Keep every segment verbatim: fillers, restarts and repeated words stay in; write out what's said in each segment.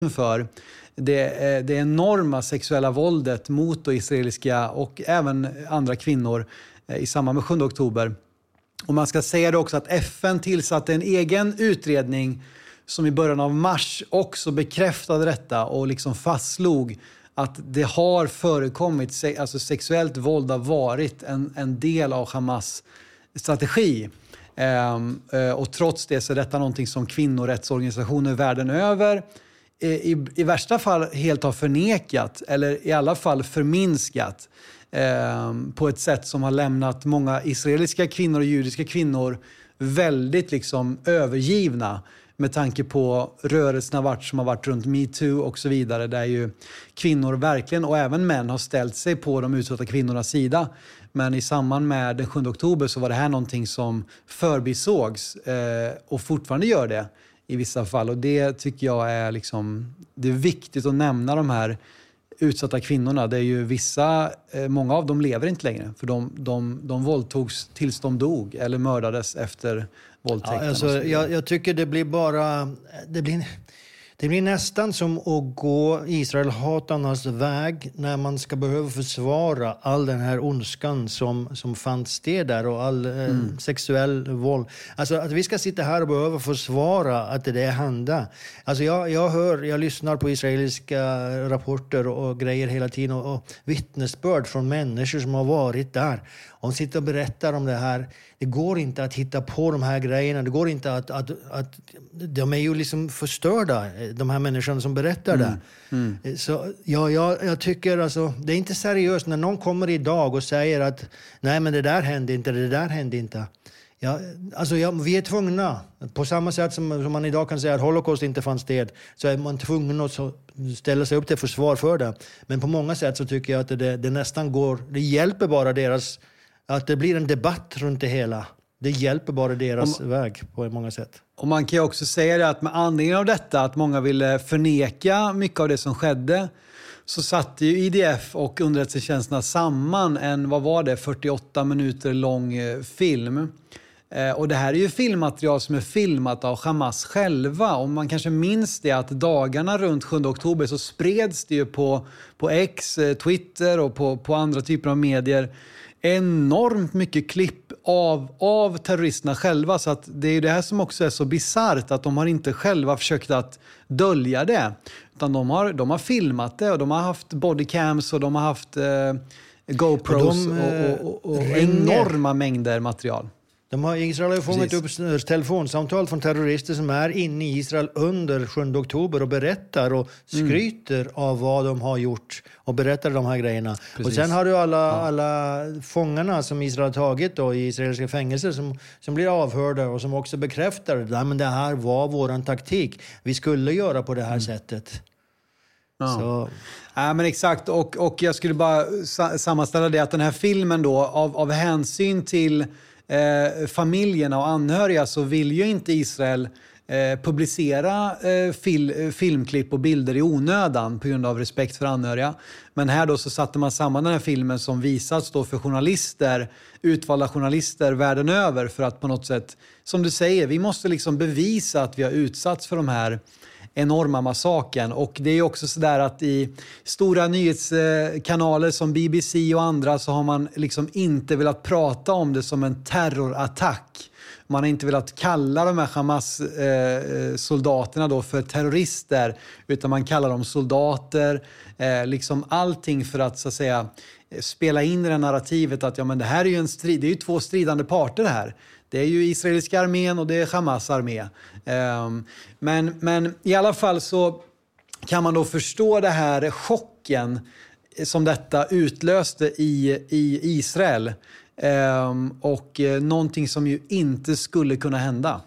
för det, det enorma sexuella våldet mot då israeliska och även andra kvinnor i samband med sjunde oktober. Och man ska säga det också att F N tillsatte en egen utredning som i början av mars också bekräftade detta och liksom fastslog att det har förekommit, alltså sexuellt våld har varit en, en del av Hamas strategi. Um, uh, och trots det så är detta någonting som kvinnorättsorganisationer världen över i, i värsta fall helt har förnekat eller i alla fall förminskat um, på ett sätt som har lämnat många israeliska kvinnor och judiska kvinnor väldigt liksom övergivna med tanke på rörelserna vart som har varit runt MeToo och så vidare, där ju kvinnor verkligen och även män har ställt sig på de utsatta kvinnornas sida. Men i samband med den sjunde oktober så var det här någonting som förbisågs eh, och fortfarande gör det i vissa fall. Och det tycker jag är liksom, det är viktigt att nämna de här utsatta kvinnorna. Det är ju vissa, eh, många av dem lever inte längre för de, de, de våldtogs tills de dog eller mördades efter våldtäkten. Ja, alltså, jag, jag tycker det blir bara, det blir... Det blir nästan som att gå Israel-hatarnas väg när man ska behöva försvara all den här ondskan som, som fanns det där och all eh, mm. sexuell våld. Alltså att vi ska sitta här och behöva försvara att det hände. Alltså jag, jag hör, jag lyssnar på israeliska rapporter och grejer hela tiden och, och vittnesbörd från människor som har varit där. Och sitter och berättar om det här. Det går inte att hitta på de här grejerna. Det går inte att... att, att de är ju liksom förstörda, de här människorna som berättar det. Mm. Mm. Så ja, jag, jag tycker alltså... Det är inte seriöst när någon kommer idag och säger att nej, men det där hände inte, det där hände inte. Ja, alltså ja, vi är tvungna. På samma sätt som, som man idag kan säga att Holocaust inte fanns det, så är man tvungen att ställa sig upp till försvar för det. Men på många sätt så tycker jag att det, det nästan går... Det hjälper bara deras... Att det blir en debatt runt det hela. Det hjälper bara deras Om, väg på många sätt. Och man kan ju också säga det att med anledning av detta, att många ville förneka mycket av det som skedde, så satte ju I D F och underrättelsetjänsterna samman en, vad var det, fyrtioåtta minuter lång film. Eh, och det här är ju filmmaterial som är filmat av Hamas själva. Och man kanske minns det att dagarna runt sjunde oktober så spreds det ju på, på X, Twitter och på, på andra typer av medier enormt mycket klipp av, av terroristerna själva, så att det är ju det här som också är så bizarrt, att de har inte själva försökt att dölja det, utan de har, de har filmat det och de har haft bodycams och de har haft eh, GoPros och, de, och, och, och enorma mängder material. De har, Israel har fångat upp telefonsamtal från terrorister som är inne i Israel under sjunde oktober och berättar och skryter mm. av vad de har gjort och berättar de här grejerna. Precis. Och sen har du alla, ja. alla fångarna som Israel har tagit då, i israeliska fängelser som, som blir avhörda och som också bekräftar att men det här var våran taktik. Vi skulle göra på det här mm. sättet. Ja. Så. Ja, men exakt. Och, och jag skulle bara sa- sammanställa det att den här filmen då, av, av hänsyn till Eh, familjerna och anhöriga, så vill ju inte Israel eh, publicera eh, fil, filmklipp och bilder i onödan på grund av respekt för anhöriga. Men här då så satte man samman den här filmen som visats då för journalister, utvalda journalister världen över, för att på något sätt, som du säger, vi måste liksom bevisa att vi har utsatts för de här enorma massaken. Och det är också så där att i stora nyhetskanaler som B B C och andra så har man liksom inte velat prata om det som en terrorattack. Man har inte velat kalla de här Hamas-soldaterna då för terrorister, utan man kallar dem soldater. Eh, liksom allting för att så att säga spela in i det narrativet att ja, men det här är ju en strid, det är ju två stridande parter här. Det är ju israeliska armén och det är Hamas armé. Um, men, men i alla fall så kan man då förstå det här chocken som detta utlöste i, i Israel. Um, och eh, någonting som ju inte skulle kunna hända.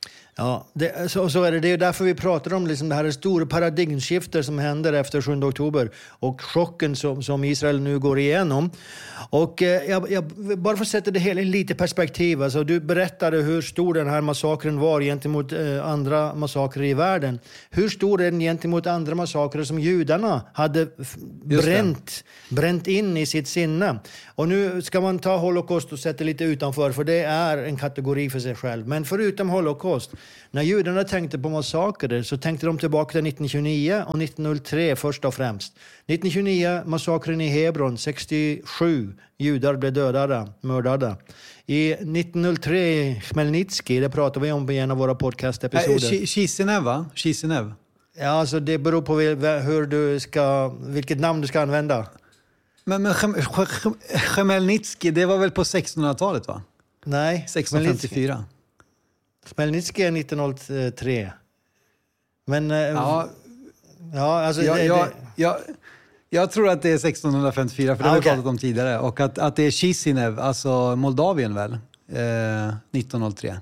Ja, det, så, så är det. Det är därför vi pratar om liksom det här stora paradigmskiftet som händer efter sjunde oktober och chocken som, som Israel nu går igenom. Och eh, jag, jag bara för att sätta det hela i lite perspektiv. Alltså, du berättade hur stor den här massakern var gentemot eh, andra massakrer i världen. Hur stor är den gentemot andra massakrer som judarna hade f- bränt, bränt in i sitt sinne? Och nu ska man ta Holocaust och sätta lite utanför, för det är en kategori för sig själv. Men förutom Holocaust När judarna tänkte på massakrer så tänkte de tillbaka till nitton tjugonio och nitton noll tre först och främst. nitton tjugonio, massakren i Hebron, sextiosju judar blev dödade, mördade. I nitton noll tre, Chmelnytsky, det pratar vi om i en av våra podcastepisoder. Äh, Chisinau, va? Chisinau. Ja, alltså det beror på hur du ska, vilket namn du ska använda. Men, men Chmelnytsky, det var väl på sextonhundratalet, va? Nej. sextonhundrafemtiofyra. Chmelnytsky är nitton noll tre. Men... Ja, ja alltså... Jag, det, jag, det... jag, jag tror att det är sextonhundrafemtiofyra, för det har vi pratat om tidigare. Och att, att det är Chisinau, alltså Moldavien väl, eh, nitton noll tre.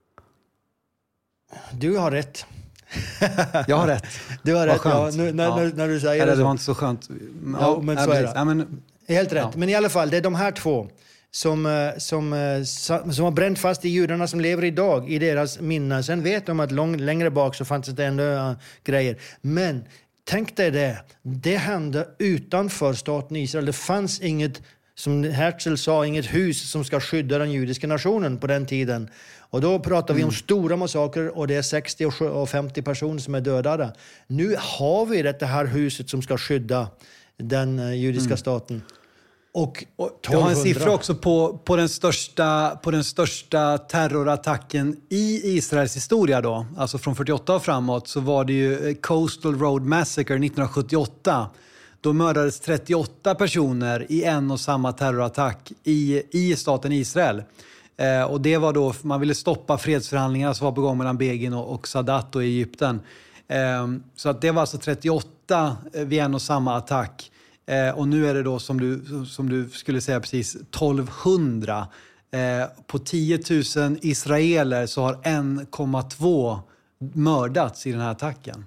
Du har rätt. Jag har rätt. Du har rätt, ja, nu, när, ja. När, när du säger Eller, det. Det var inte så skönt. Ja, ja men så är det. Ja, men, helt rätt. Ja. Men i alla fall, det är de här två som, som, som har bränt fast i judarna som lever idag, i deras minne. Sen vet de att lång, längre bak så fanns det ändå uh, grejer. Men tänk dig det. Det hände utanför staten Israel. Det fanns inget, som Herzl sa, inget hus som ska skydda den judiska nationen på den tiden. Och då pratar vi om stora massakrer och det är sextio och femtio personer som är dödade. Nu har vi det här huset som ska skydda den judiska mm. staten. Och jag har en siffra också på, på, den största, på den största terrorattacken i Israels historia då. Alltså från fyrtioåtta och framåt så var det ju Coastal Road Massacre nittonhundrasjuttioåtta. Då mördades trettioåtta personer i en och samma terrorattack i, i staten Israel. Eh, och det var då, man ville stoppa fredsförhandlingarna som var på gång mellan Begin och, och Sadat och Egypten. Eh, så att det var alltså trettioåtta vid en och samma attack. Eh, och nu är det då som du, som du skulle säga precis tolvhundra. Eh, på tio tusen israeler så har en komma två mördats i den här attacken.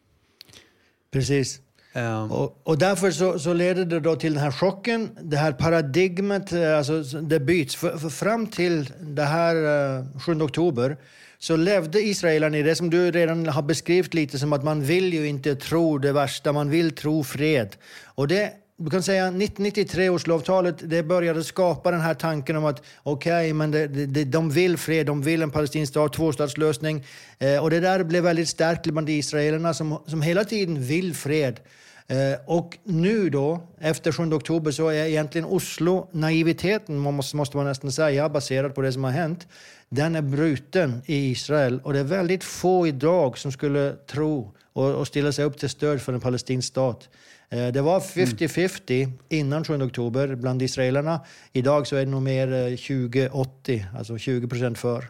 Precis. Um. Och, och därför så, så leder det då till den här chocken, det här paradigmet, alltså det byts. För, för fram till det här uh, sjunde oktober så levde israelerna i det som du redan har beskrivit lite som att man vill ju inte tro det värsta, man vill tro fred. Och det, du kan säga nitton nittiotre års lovtalet, det började skapa den här tanken om att okej, okay, men det, det, de vill fred, de vill en palestinsk stat, tvåstatslösning. Eh, och det där blev väldigt starkt bland israelerna som, som hela tiden vill fred. Eh, och nu då, efter sjunde oktober, så är egentligen Oslo, naiviteten måste, måste man nästan säga, baserat på det som har hänt, den är bruten i Israel. Och det är väldigt få idag som skulle tro och, och ställa sig upp till stöd för en palestinsk stat. Eh, det var femtio femtio mm. innan sjunde oktober bland israelerna. Idag så är det nog mer tjugo åttio, alltså tjugo procent för.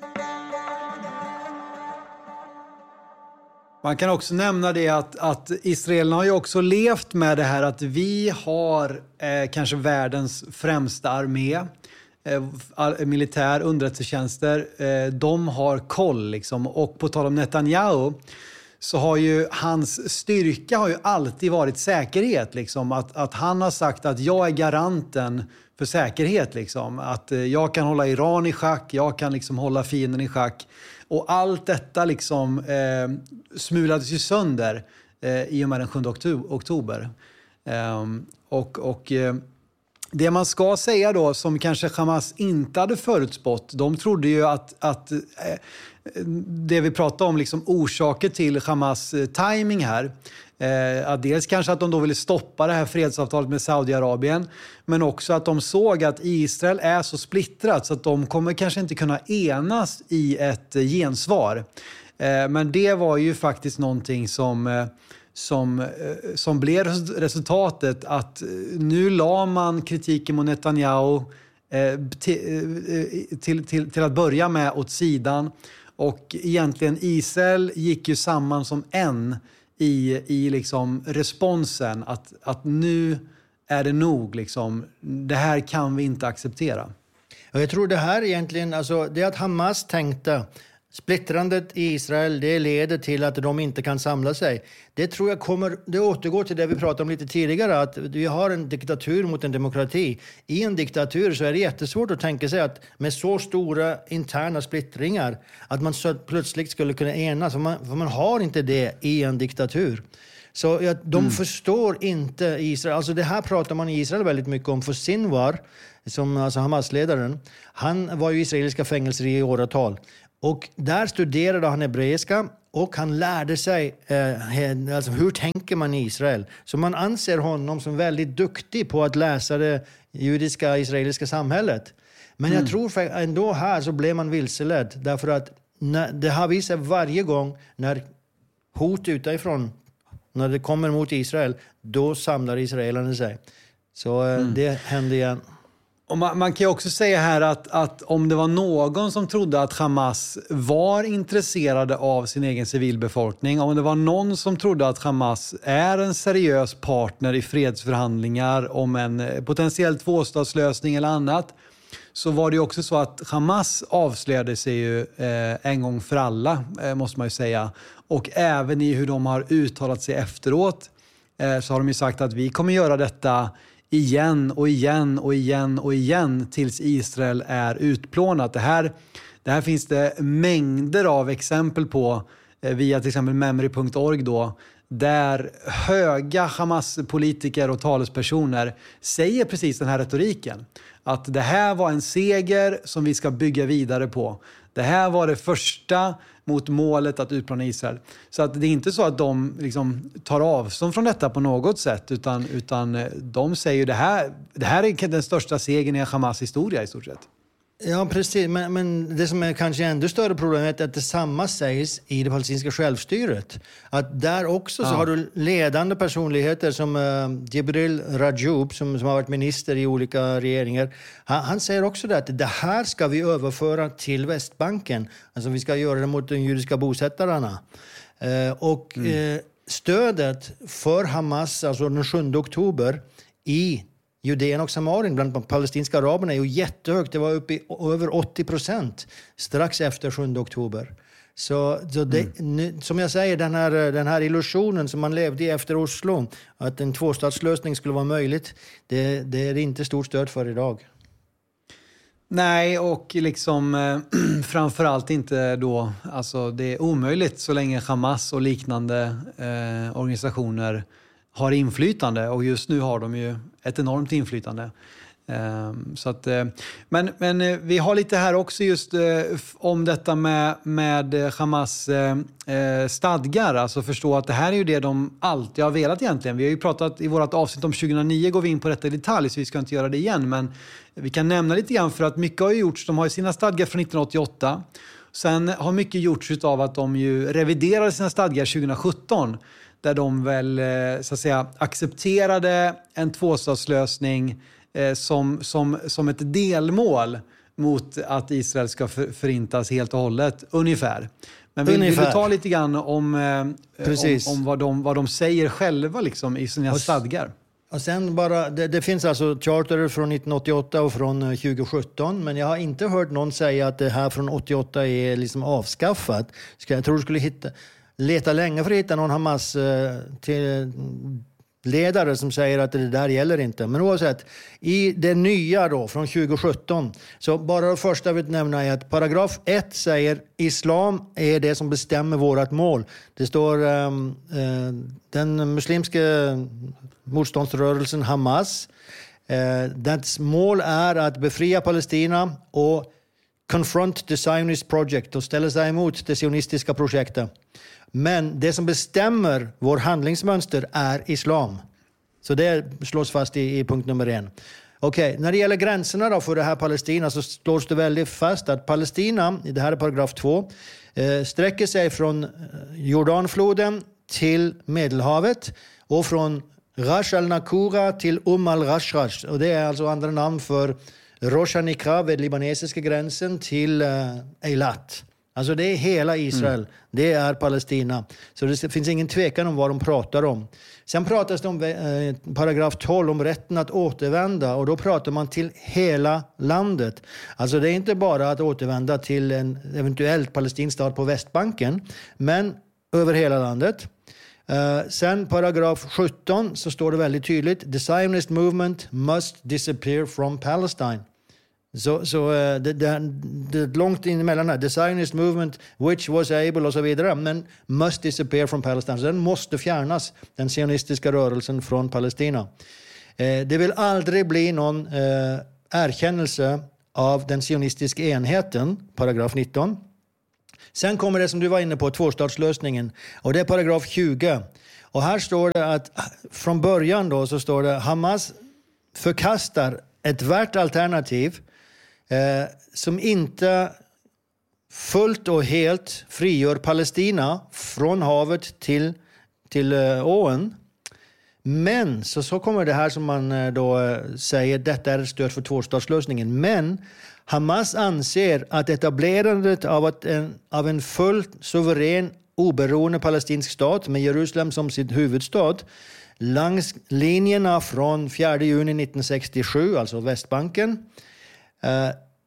Man kan också nämna det att, att israelerna har ju också levt med det här att vi har eh, kanske världens främsta armé, eh, militär, underrättelsetjänster. Eh, de har koll liksom. Och på tal om Netanyahu så har ju hans styrka har ju alltid varit säkerhet. Liksom. Att, att han har sagt att jag är garanten för säkerhet. Liksom. Att eh, jag kan hålla Iran i schack, jag kan liksom hålla fienden i schack. Och allt detta liksom eh, smulades ju sönder eh, i och med den sjunde oktober. Eh, och och eh, det man ska säga då, som kanske Hamas inte hade förutspått, de trodde ju att, att eh, det vi pratade om, liksom orsaker till Hamas eh, timing här, Eh, att dels kanske att de då ville stoppa det här fredsavtalet med Saudiarabien, men också att de såg att Israel är så splittrat så att de kommer kanske inte kunna enas i ett eh, gensvar. Eh, men det var ju faktiskt någonting som, eh, som, eh, som blev resultatet, att eh, nu la man kritiken mot Netanyahu eh, till, eh, till, till, till att börja med åt sidan, och egentligen Israel gick ju samman som en i, i liksom responsen att, att nu är det nog, liksom, det här kan vi inte acceptera. Och jag tror det här egentligen, alltså det att Hamas tänkte splittrandet i Israel, det leder till att de inte kan samla sig. Det tror jag kommer, det återgår till det vi pratade om lite tidigare, att vi har en diktatur mot en demokrati. I en diktatur så är det jättesvårt att tänka sig att med så stora interna splittringar att man så plötsligt skulle kunna enas, för man, för man har inte det i en diktatur. Så ja, de mm. förstår inte Israel. Alltså det här pratar man i Israel väldigt mycket om, för Sinwar, som alltså Hamas-ledaren, han var ju i israeliska fängelser i åratal. Och där studerade han hebreiska och han lärde sig eh, alltså hur tänker man i Israel. Så man anser honom som väldigt duktig på att läsa det judiska israeliska samhället. Men mm. jag tror ändå här så blev man vilseledd. Därför att när, det har visat varje gång när hot utifrån, när det kommer mot Israel, då samlar israelerna sig. Så mm. det hände igen. Och man, man kan ju också säga här att, att om det var någon som trodde att Hamas var intresserade av sin egen civilbefolkning, om det var någon som trodde att Hamas är en seriös partner i fredsförhandlingar om en potentiell tvåstatslösning eller annat, så var det ju också så att Hamas avslöjade sig ju eh, en gång för alla, eh, måste man ju säga. Och även i hur de har uttalat sig efteråt eh, så har de ju sagt att vi kommer göra detta igen och igen och igen och igen tills Israel är utplånat. Det här, det här finns det mängder av exempel på eh, via till exempel memory punkt org då, där höga Hamas-politiker och talespersoner säger precis den här retoriken. Att det här var en seger som vi ska bygga vidare på. Det här var det första mot målet att utplåna Israel. Så att det är inte så att de liksom tar avstånd från detta på något sätt, utan, utan de säger det här, det här är den största segern i Hamas historia i stort sett. Ja, precis. Men, men det som är kanske ännu större problemet är att detsamma sägs i det palestinska självstyret. Att där också ja. så har du ledande personligheter som uh, Jibril Rajoub som, som har varit minister i olika regeringar. Han, han säger också det att det här ska vi överföra till Västbanken. Alltså vi ska göra det mot de judiska bosättarna. Uh, och mm. uh, stödet för Hamas, alltså den sjunde oktober i Judeen och Samarien bland de palestinska araberna är ju jättehögt. Det var uppe i över åttio procent strax efter sjunde oktober. Så, så det, mm. som jag säger, den här, den här illusionen som man levde i efter Oslo, att en tvåstatslösning skulle vara möjligt, det, det är inte stort stöd för idag. Nej, och liksom eh, framförallt inte då, alltså det är omöjligt så länge Hamas och liknande eh, organisationer har inflytande, och just nu har de ju ett enormt inflytande. Um, så att, uh, men, men uh, vi har lite här också just uh, om detta med, med Hamas uh, uh, stadgar. Alltså förstå att det här är ju det de alltid har velat egentligen. Vi har ju pratat i vårt avsnitt om tjugohundranio, går vi in på detta i detalj så vi ska inte göra det igen. Men vi kan nämna lite grann för att mycket har ju gjorts. De har ju sina stadgar från nittonhundraåttioåtta. Sen har mycket gjorts av att de ju reviderade sina stadgar tjugohundrasjutton. Där de väl så att säga accepterade en tvåstatslösning eh, som, som, som ett delmål mot att Israel ska för, förintas helt och hållet, ungefär. Men vill, vill du ta lite grann om, eh, om, om vad, de, vad de säger själva liksom, i sina och, stadgar? Och sen bara, det, det finns alltså charter från nittonhundraåttioåtta och från tjugosjutton, men jag har inte hört någon säga att det här från åttioåtta är liksom avskaffat. Ska, jag tror du skulle hitta... leta länge för att hitta någon Hamas eh, till ledare som säger att det där gäller inte. Men oavsett, i det nya då från tjugosjutton, så bara det första jag vill nämna är att paragraf ett säger islam är det som bestämmer vårat mål. Det står eh, den muslimska motståndsrörelsen Hamas. Eh, dess mål är att befria Palestina och confront the Zionist project och ställa sig emot det sionistiska projektet. Men det som bestämmer vår handlingsmönster är islam. Så det slås fast i, i punkt nummer en. Okej, okay, när det gäller gränserna då för det här Palestina så slås det väldigt fast att Palestina, det här är paragraf två, eh, sträcker sig från Jordanfloden till Medelhavet och från Rash al-Nakura till Umm al-Rashrash. Och det är alltså andra namn för Rosh Hanikra vid libanesiska gränsen till uh, Eilat. Alltså det är hela Israel. Mm. Det är Palestina. Så det finns ingen tvekan om vad de pratar om. Sen pratas det om eh, paragraf tolv om rätten att återvända. Och då pratar man till hela landet. Alltså det är inte bara att återvända till en eventuellt palestinsk stat på Västbanken. Men över hela landet. Uh, sen paragraf sjutton så står det väldigt tydligt. The Zionist movement must disappear from Palestine. Så, så uh, det, det, det är långt in emellan här. The Zionist movement which was able och så vidare. Men must disappear from Palestine. Så den måste fjärnas. Den sionistiska rörelsen från Palestina. Uh, det vill aldrig bli någon uh, erkännelse av den sionistiska enheten. Paragraf nitton. Sen kommer det som du var inne på, tvåstatslösningen. Och det är paragraf tjugo. Och här står det att från början då så står det Hamas förkastar ett värt alternativ eh, som inte fullt och helt frigör Palestina från havet till, till uh, ån. Men så, så kommer det här som man uh, då uh, säger, detta är ett stöd för tvåstatslösningen. Men Hamas anser att etablerandet av, att en, av en fullt suverän oberoende palestinsk stat med Jerusalem som sin huvudstad längs linjerna från fjärde juni nittonhundrasextiosju, alltså Västbanken, uh,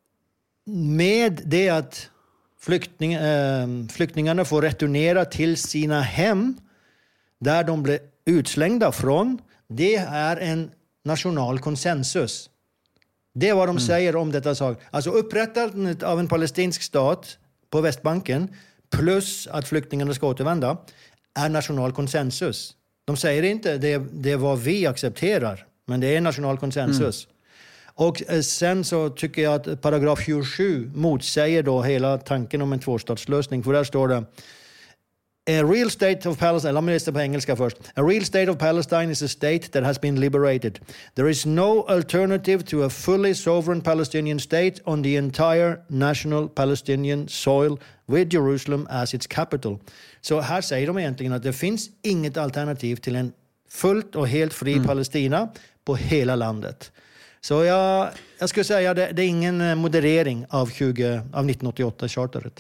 med det att Flykting, äh, flyktingarna får returnera till sina hem där de blev utslängda från. Det är en nationell konsensus. Det är vad de mm. säger om detta sak. Alltså upprättandet av en palestinsk stat på Västbanken plus att flyktingarna ska återvända är nationell konsensus. De säger inte det, det är vad vi accepterar, men det är nationell konsensus. Mm. Och sen så tycker jag att paragraf tjugosju motsäger då hela tanken om en tvåstatslösning. För där står det A real state of Palestine, låt mig läsa på engelska först. A real state of Palestine is a state that has been liberated. There is no alternative to a fully sovereign Palestinian state on the entire national Palestinian soil with Jerusalem as its capital. Så här säger de egentligen att det finns inget alternativ till en fullt och helt fri mm. Palestina på hela landet. Så jag, jag skulle säga att det, det är ingen moderering av, tjugo, av nittonhundraåttioåtta-charteret.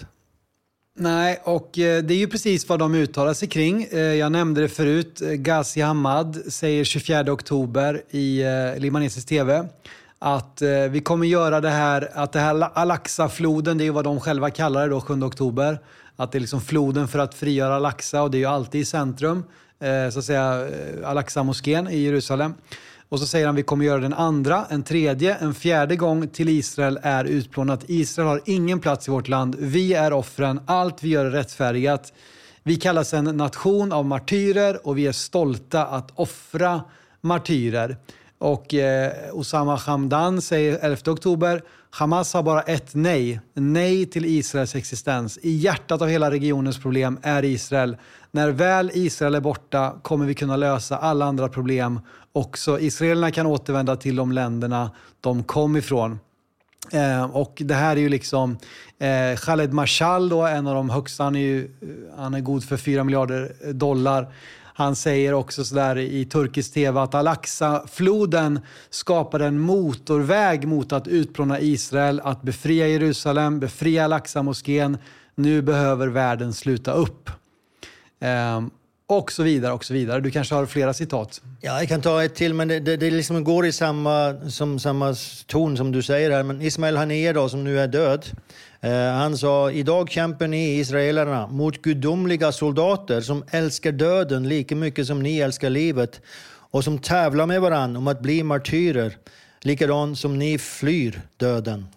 Nej, och det är ju precis vad de uttalar sig kring. Jag nämnde det förut. Ghazi Hamad säger tjugofjärde oktober i libanesisk tv att vi kommer göra det här, att det här Al-Aqsa-floden, det är ju vad de själva kallar det då, sjunde oktober. Att det är liksom floden för att frigöra Al-Aqsa, och det är ju alltid i centrum, så att säga, Al-Aqsa-moskén i Jerusalem. Och så säger han vi kommer göra den andra, en tredje, en fjärde gång till Israel är utplånat. Israel har ingen plats i vårt land. Vi är offren. Allt vi gör är rättfärdigat. Vi kallas en nation av martyrer och vi är stolta att offra martyrer. Och eh, Osama Hamdan säger elfte oktober, Hamas har bara ett nej. Nej till Israels existens. I hjärtat av hela regionens problem är Israel. När väl Israel är borta kommer vi kunna lösa alla andra problem. Också israelerna kan återvända till de länderna de kom ifrån. Eh, och det här är ju liksom eh, Khaled Mashal då, en av de högsta, han är ju han är god för fyra miljarder dollar. Han säger också så där i turkisk tv att Al-Aqsa-floden skapar en motorväg mot att utplåna Israel, att befria Jerusalem, befria Al-Aqsa-moskén. Nu behöver världen sluta upp. Eh, Och så vidare, och så vidare. Du kanske har flera citat. Ja, jag kan ta ett till, men det, det, det liksom går i samma, som, samma ton som du säger här. Men Ismail Haniyeh då, som nu är död, eh, han sa, idag kämpar ni israelerna mot gudomliga soldater som älskar döden lika mycket som ni älskar livet och som tävlar med varann om att bli martyrer, likadant som ni flyr döden.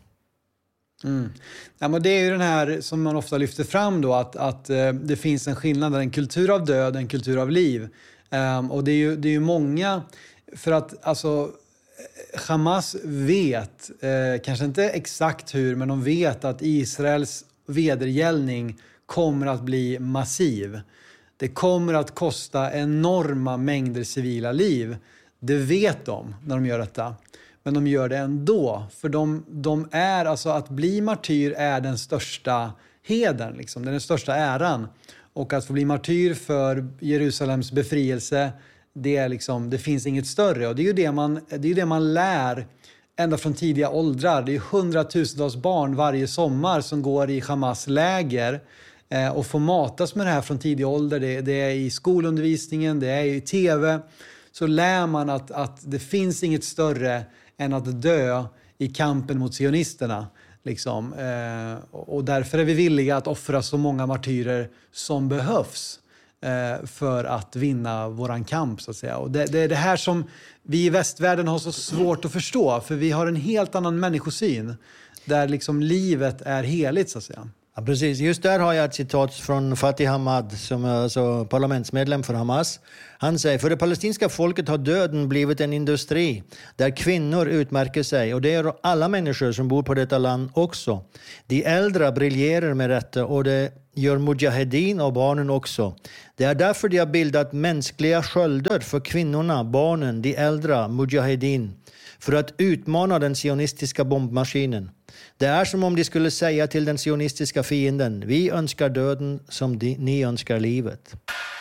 Mm. Ja, men det är ju den här som man ofta lyfter fram då, att, att eh, det finns en skillnad, en kultur av död, en kultur av liv. Um, och det är ju, det är ju många, för att alltså Hamas vet, eh, kanske inte exakt hur, men de vet att Israels vedergällning kommer att bli massiv. Det kommer att kosta enorma mängder civila liv. Det vet de när de gör detta. Men de gör det ändå. För de, de är, alltså att bli martyr är den största hedern, liksom. Det är den största äran. Och att få bli martyr för Jerusalems befrielse, det är liksom, det finns inget större. Och det är ju det man, det är ju det man lär ända från tidiga åldrar. Det är hundratusentals barn varje sommar som går i Hamas läger eh, och får matas med det här från tidig ålder. Det, det är i skolundervisningen, det är i tv. Så lär man att, att det finns inget större än att dö i kampen mot sionisterna. Liksom. Eh, och därför är vi villiga att offra så många martyrer som behövs eh, för att vinna våran kamp, så att säga. Och det, det är det här som vi i västvärlden har så svårt att förstå. För vi har en helt annan människosyn där liksom livet är heligt, så att säga. Ja, precis. Just där har jag ett citat från Fatih Hamad som är alltså parlamentsmedlem för Hamas. Han säger, för det palestinska folket har döden blivit en industri där kvinnor utmärker sig. Och det är alla människor som bor på detta land också. De äldre briljerar med detta och det gör mujahedin och barnen också. Det är därför de har bildat mänskliga sköldar för kvinnorna, barnen, de äldre, mujahedin. För att utmana den sionistiska bombmaskinen. Det är som om de skulle säga till den sionistiska fienden, vi önskar döden som de, ni önskar livet.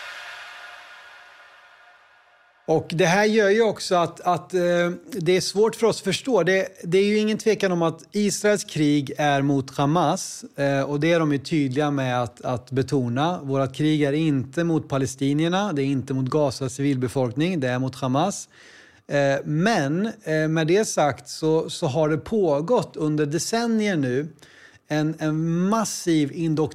Och det här gör ju också att, att eh, det är svårt för oss att förstå. Det, det är ju ingen tvekan om att Israels krig är mot Hamas. Eh, och det är de ju tydliga med att, att betona. Vårat krig är inte mot palestinierna, det är inte mot Gazas civilbefolkning, det är mot Hamas. Men med det sagt så, så har det pågått under decennier nu en, en massiv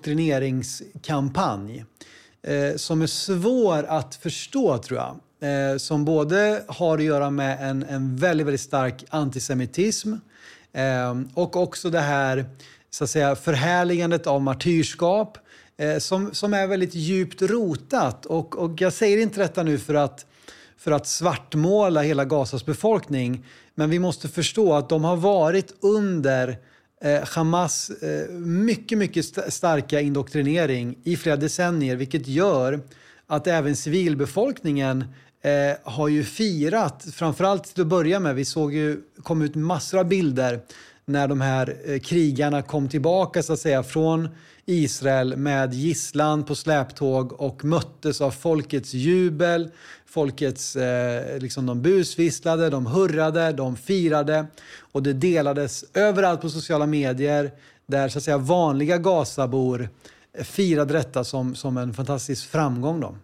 indoktrineringskampanj eh, som är svår att förstå, tror jag. Eh, som både har att göra med en, en väldigt, väldigt stark antisemitism eh, och också det här, så att säga, förhärligandet av martyrskap eh, som, som är väldigt djupt rotat. Och, och jag säger inte detta nu för att för att svartmåla hela Gazas befolkning. Men vi måste förstå att de har varit under eh, Hamas eh, mycket, mycket st- starka indoktrinering i flera decennier. Vilket gör att även civilbefolkningen eh, har ju firat, framförallt till att börja med. Vi såg ju, kom ut massor av bilder när de här eh, krigarna kom tillbaka, så att säga, från Israel med gisslan på släptåg och möttes av folkets jubel. Folkets, eh, liksom de busvisslade, de hurrade, de firade och det delades överallt på sociala medier där, så att säga, vanliga Gazabor firade detta som, som en fantastisk framgång då.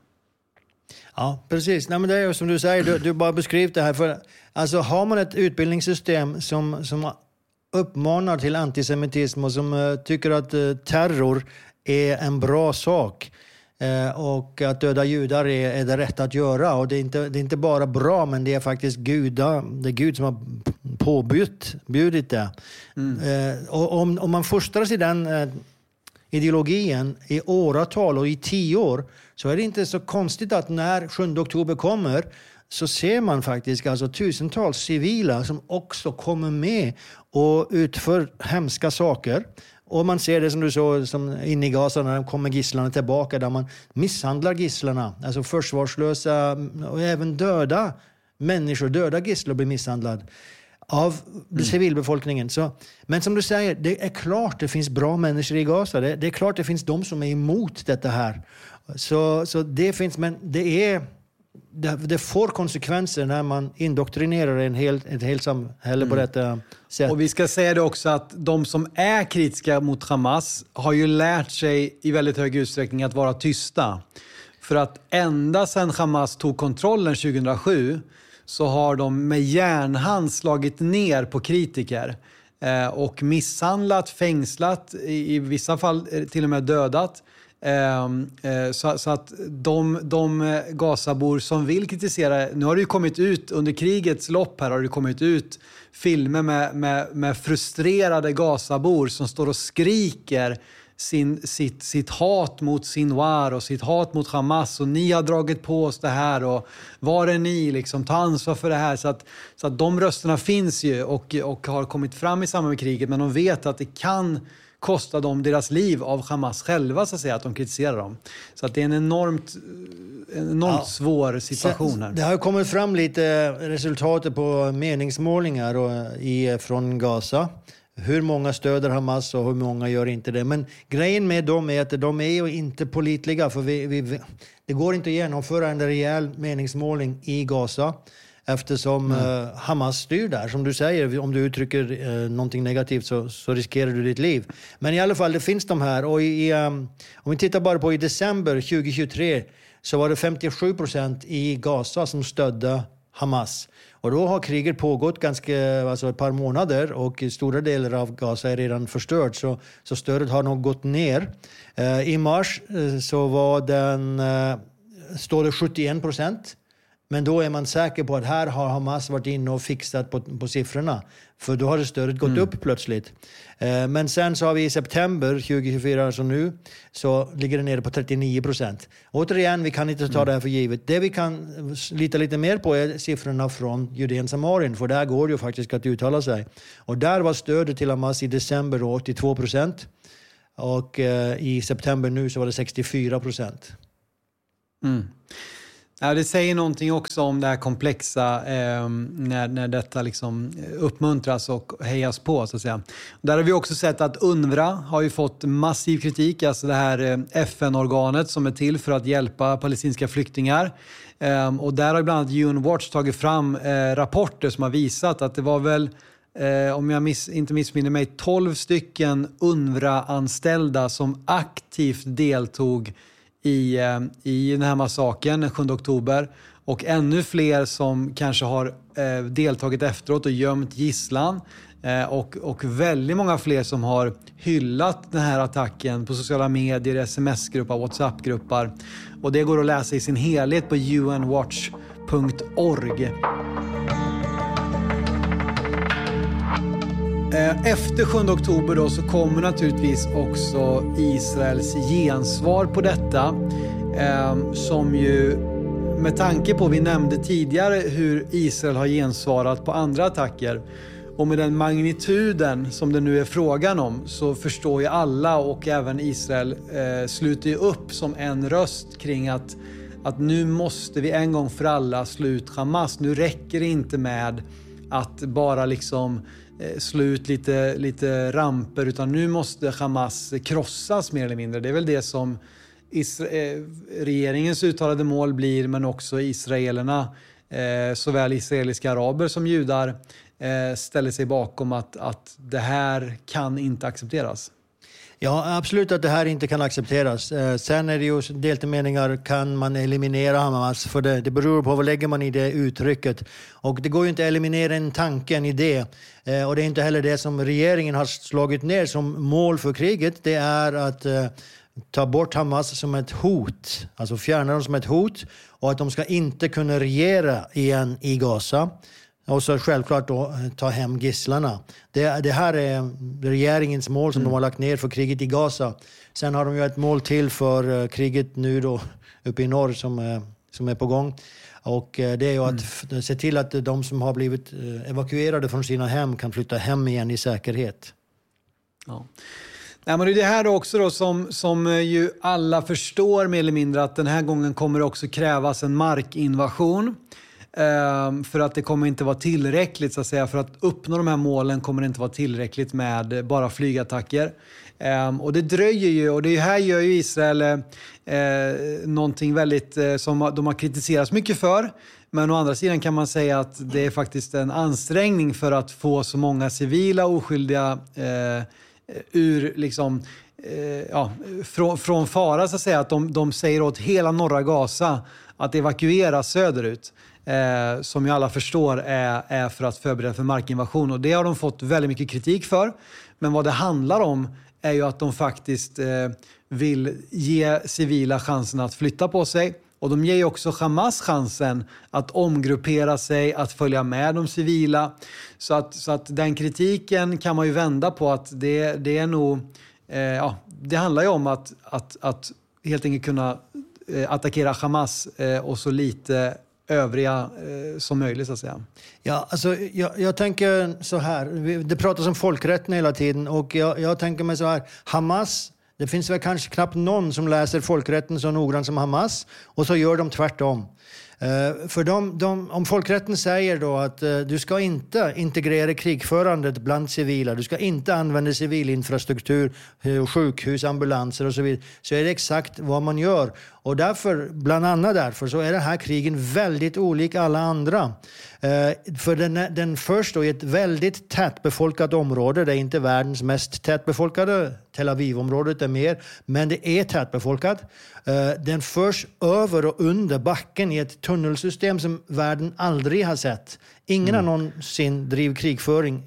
Ja, precis. Nej, men det är ju som du säger, du, du bara beskrivit det här. För, alltså, har man ett utbildningssystem som, som uppmanar till antisemitism och som uh, tycker att uh, terror är en bra sak uh, och att döda judar är, är det rätt att göra, och det är, inte, det är inte bara bra, men det är faktiskt Guda, det är Gud som har påbjudit bjudit det. Mm. Uh, och om, om man fostras i den uh, ideologin i åratal och i tio år, så är det inte så konstigt att när sjunde oktober kommer så ser man faktiskt alltså tusentals civila som också kommer med och utför hemska saker. Och man ser det som du såg som inne i Gaza när de kommer gisslarna tillbaka, där man misshandlar gisslarna. Alltså försvarslösa och även döda människor, döda gisslar blir misshandlade av mm. civilbefolkningen. Så, men som du säger, det är klart det finns bra människor i Gaza. Det, det är klart det finns de som är emot detta här. Så, så det finns, men det är... Det, det får konsekvenser när man indoktrinerar en hel, ett helt samhälle på detta sätt. Och vi ska säga det också att de som är kritiska mot Hamas har ju lärt sig i väldigt hög utsträckning att vara tysta. För att ända sedan Hamas tog kontrollen tjugohundrasju så har de med järnhand slagit ner på kritiker. Eh, och misshandlat, fängslat, i, i vissa fall till och med dödat. Så, så att de, de Gazabor som vill kritisera, nu har det ju kommit ut under krigets lopp här har det kommit ut filmer med, med, med frustrerade Gazabor som står och skriker sin, sitt, sitt hat mot Sinwar och sitt hat mot Hamas, och ni har dragit på oss det här och var är ni, liksom, ta ansvar för det här. Så att, så att de rösterna finns ju och, och har kommit fram i samband med kriget, men de vet att det kan kosta dem deras liv av Hamas själva, så att säga, att de kritiserar dem. Så att det är en enormt, en enormt ja. svår situation här. Det har kommit fram lite resultat på meningsmålningar och i, från Gaza. Hur många stöder Hamas och hur många gör inte det. Men grejen med dem är att de är ju inte pålitliga, för vi, vi, det går inte att genomföra en rejäl meningsmålning i Gaza. Eftersom mm. uh, Hamas styr där. Som du säger, om du uttrycker uh, någonting negativt så, så riskerar du ditt liv. Men i alla fall, det finns de här. Och i, um, om vi tittar bara på i december tjugohundratjugotre så var det femtiosju procent i Gaza som stödde Hamas. Och då har kriget pågått ganska, alltså ett par månader och stora delar av Gaza är redan förstört. Så, så stödet har nog gått ner. Uh, I mars uh, så var den, uh, står det sjuttioen procent. Men då är man säker på att här har Hamas varit inne och fixat på, på siffrorna. För då har det stödet gått mm. upp plötsligt. Eh, men sen så har vi i september tjugohundratjugofyra, alltså nu, så ligger det nere på trettionio procent. Återigen, vi kan inte ta mm. det här för givet. Det vi kan lita lite mer på är siffrorna från Judeen Samarien. För där går det ju faktiskt att uttala sig. Och där var stödet till Hamas i december åttiotvå procent. Och eh, i september nu så var det sextiofyra procent. Mm. Ja, det säger någonting också om det här komplexa eh, när, när detta liksom uppmuntras och hejas på, så att säga. Där har vi också sett att UNRWA har ju fått massiv kritik, alltså det här eh, F N-organet som är till för att hjälpa palestinska flyktingar. Eh, och där har bland annat U N Watch tagit fram eh, rapporter som har visat att det var väl, eh, om jag miss, inte missminner mig, tolv stycken UNRWA-anställda som aktivt deltog I, i den här massakern den sjunde oktober, och ännu fler som kanske har eh, deltagit efteråt och gömt gisslan, eh, och, och väldigt många fler som har hyllat den här attacken på sociala medier, sms-grupper, WhatsApp-grupper, och det går att läsa i sin helhet på u n watch punkt org. Efter sjunde oktober då så kommer naturligtvis också Israels gensvar på detta, eh, som ju med tanke på, vi nämnde tidigare hur Israel har gensvarat på andra attacker, och med den magnituden som det nu är frågan om, så förstår ju alla, och även Israel eh, sluter ju upp som en röst kring att, att nu måste vi en gång för alla slut Hamas. Nu räcker det inte med att bara liksom slå ut lite, lite ramper, utan nu måste Hamas krossas mer eller mindre. Det är väl det som Isra- regeringens uttalade mål blir, men också israelerna, eh, såväl israeliska araber som judar, eh, ställer sig bakom att, att det här kan inte accepteras. Ja, absolut att det här inte kan accepteras. Eh, sen är det ju delade meningar, kan man eliminera Hamas? För det, det beror på vad lägger man i det uttrycket. Och det går ju inte att eliminera en tanke, en idé. Eh, och det är inte heller det som regeringen har slagit ner som mål för kriget. Det är att eh, ta bort Hamas som ett hot. Alltså fjärna dem som ett hot. Och att de ska inte kunna regera igen i Gaza. Och så självklart då ta hem gisslarna. Det, det här är regeringens mål som mm. de har lagt ner för kriget i Gaza. Sen har de ju ett mål till för uh, kriget nu då uppe i norr som, uh, som är på gång. Och uh, det är ju mm. att f- se till att de som har blivit uh, evakuerade från sina hem kan flytta hem igen i säkerhet. Ja. Nej, men det är det här också då som, som ju alla förstår mer eller mindre, att den här gången kommer det också krävas en markinvasion. Um, för att det kommer inte vara tillräckligt, så att säga, för att uppnå de här målen kommer det inte vara tillräckligt med bara flygattacker. Um, och det dröjer ju, och det här gör ju Israel uh, någonting väldigt uh, som de har kritiserats mycket för. Men å andra sidan kan man säga att det är faktiskt en ansträngning för att få så många civila oskyldiga uh, ur liksom uh, ja, från, från fara, så att säga, att de, de säger åt hela norra Gaza att evakuera söderut. Eh, som ju alla förstår är, är för att förbereda för markinvasion, och det har de fått väldigt mycket kritik för. Men vad det handlar om är ju att de faktiskt eh, vill ge civila chansen att flytta på sig, och de ger ju också Hamas chansen att omgruppera sig, att följa med de civila. Så att, så att den kritiken kan man ju vända på, att det, det är nog eh, ja, det handlar ju om att, att, att helt enkelt kunna eh, attackera Hamas eh, och så lite övriga eh, som möjligt, så att säga. Ja, alltså jag, jag tänker så här, det pratas om folkrätten hela tiden, och jag, jag tänker mig så här, Hamas, det finns väl kanske knappt någon som läser folkrätten så noggrant som Hamas, och så gör de tvärtom. Uh, för de, de, om folkrätten säger då att uh, du ska inte integrera krigförandet bland civila, du ska inte använda civilinfrastruktur, uh, sjukhus, ambulanser och så vidare, så är det exakt vad man gör. Och därför, bland annat därför, så är det här krigen väldigt olika alla andra. Uh, för den, den förs då i ett väldigt tättbefolkat område. Det är inte världens mest tättbefolkade. Tel Aviv-området är mer, men det är tättbefolkat. Uh, den förs över och under backen i ett tunnelsystem som världen aldrig har sett. Ingen mm. har någonsin driv krigföring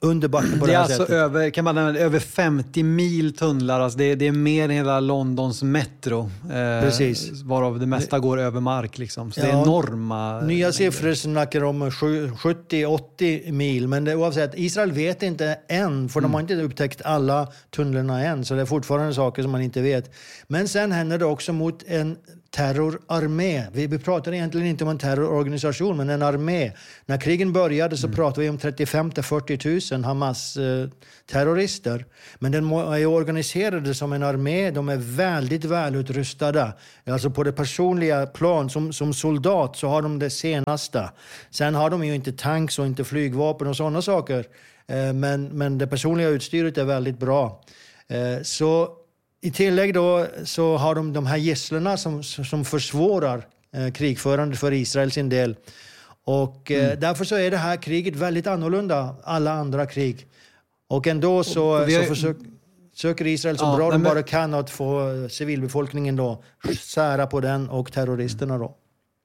under backen på det, det här är alltså sättet. över, kan man nämna, över femtio mil tunnlar. Alltså det, det är mer än hela Londons metro. Eh, Precis. Varav det mesta går över mark. Liksom. Så Ja, det är enorma... Nya mängder. Siffror snackar om sjuttio åttio mil. Men det, oavsett, Israel vet inte än. För mm. de har inte upptäckt alla tunnlarna än. Så det är fortfarande saker som man inte vet. Men sen händer det också mot en terrorarmé. Vi, vi pratar egentligen inte om en terrororganisation, men en armé. När krigen började så mm. pratade vi om trettiofem till fyrtio tusen Hamas-terrorister. Eh, men den är organiserade som en armé. De är väldigt välutrustade. Alltså på det personliga plan, som, som soldat så har de det senaste. Sen har de ju inte tanks och inte flygvapen och sådana saker. Eh, men, men det personliga utstyret är väldigt bra. Eh, så i tillägg då så har de de här gisslorna som, som försvårar eh, krigförandet för Israel sin del. Och eh, mm. därför så är det här kriget väldigt annorlunda alla andra krig. Och ändå så, och har... så försök, söker Israel så ja, bra de men... bara kan att få civilbefolkningen då sära på den och terroristerna då.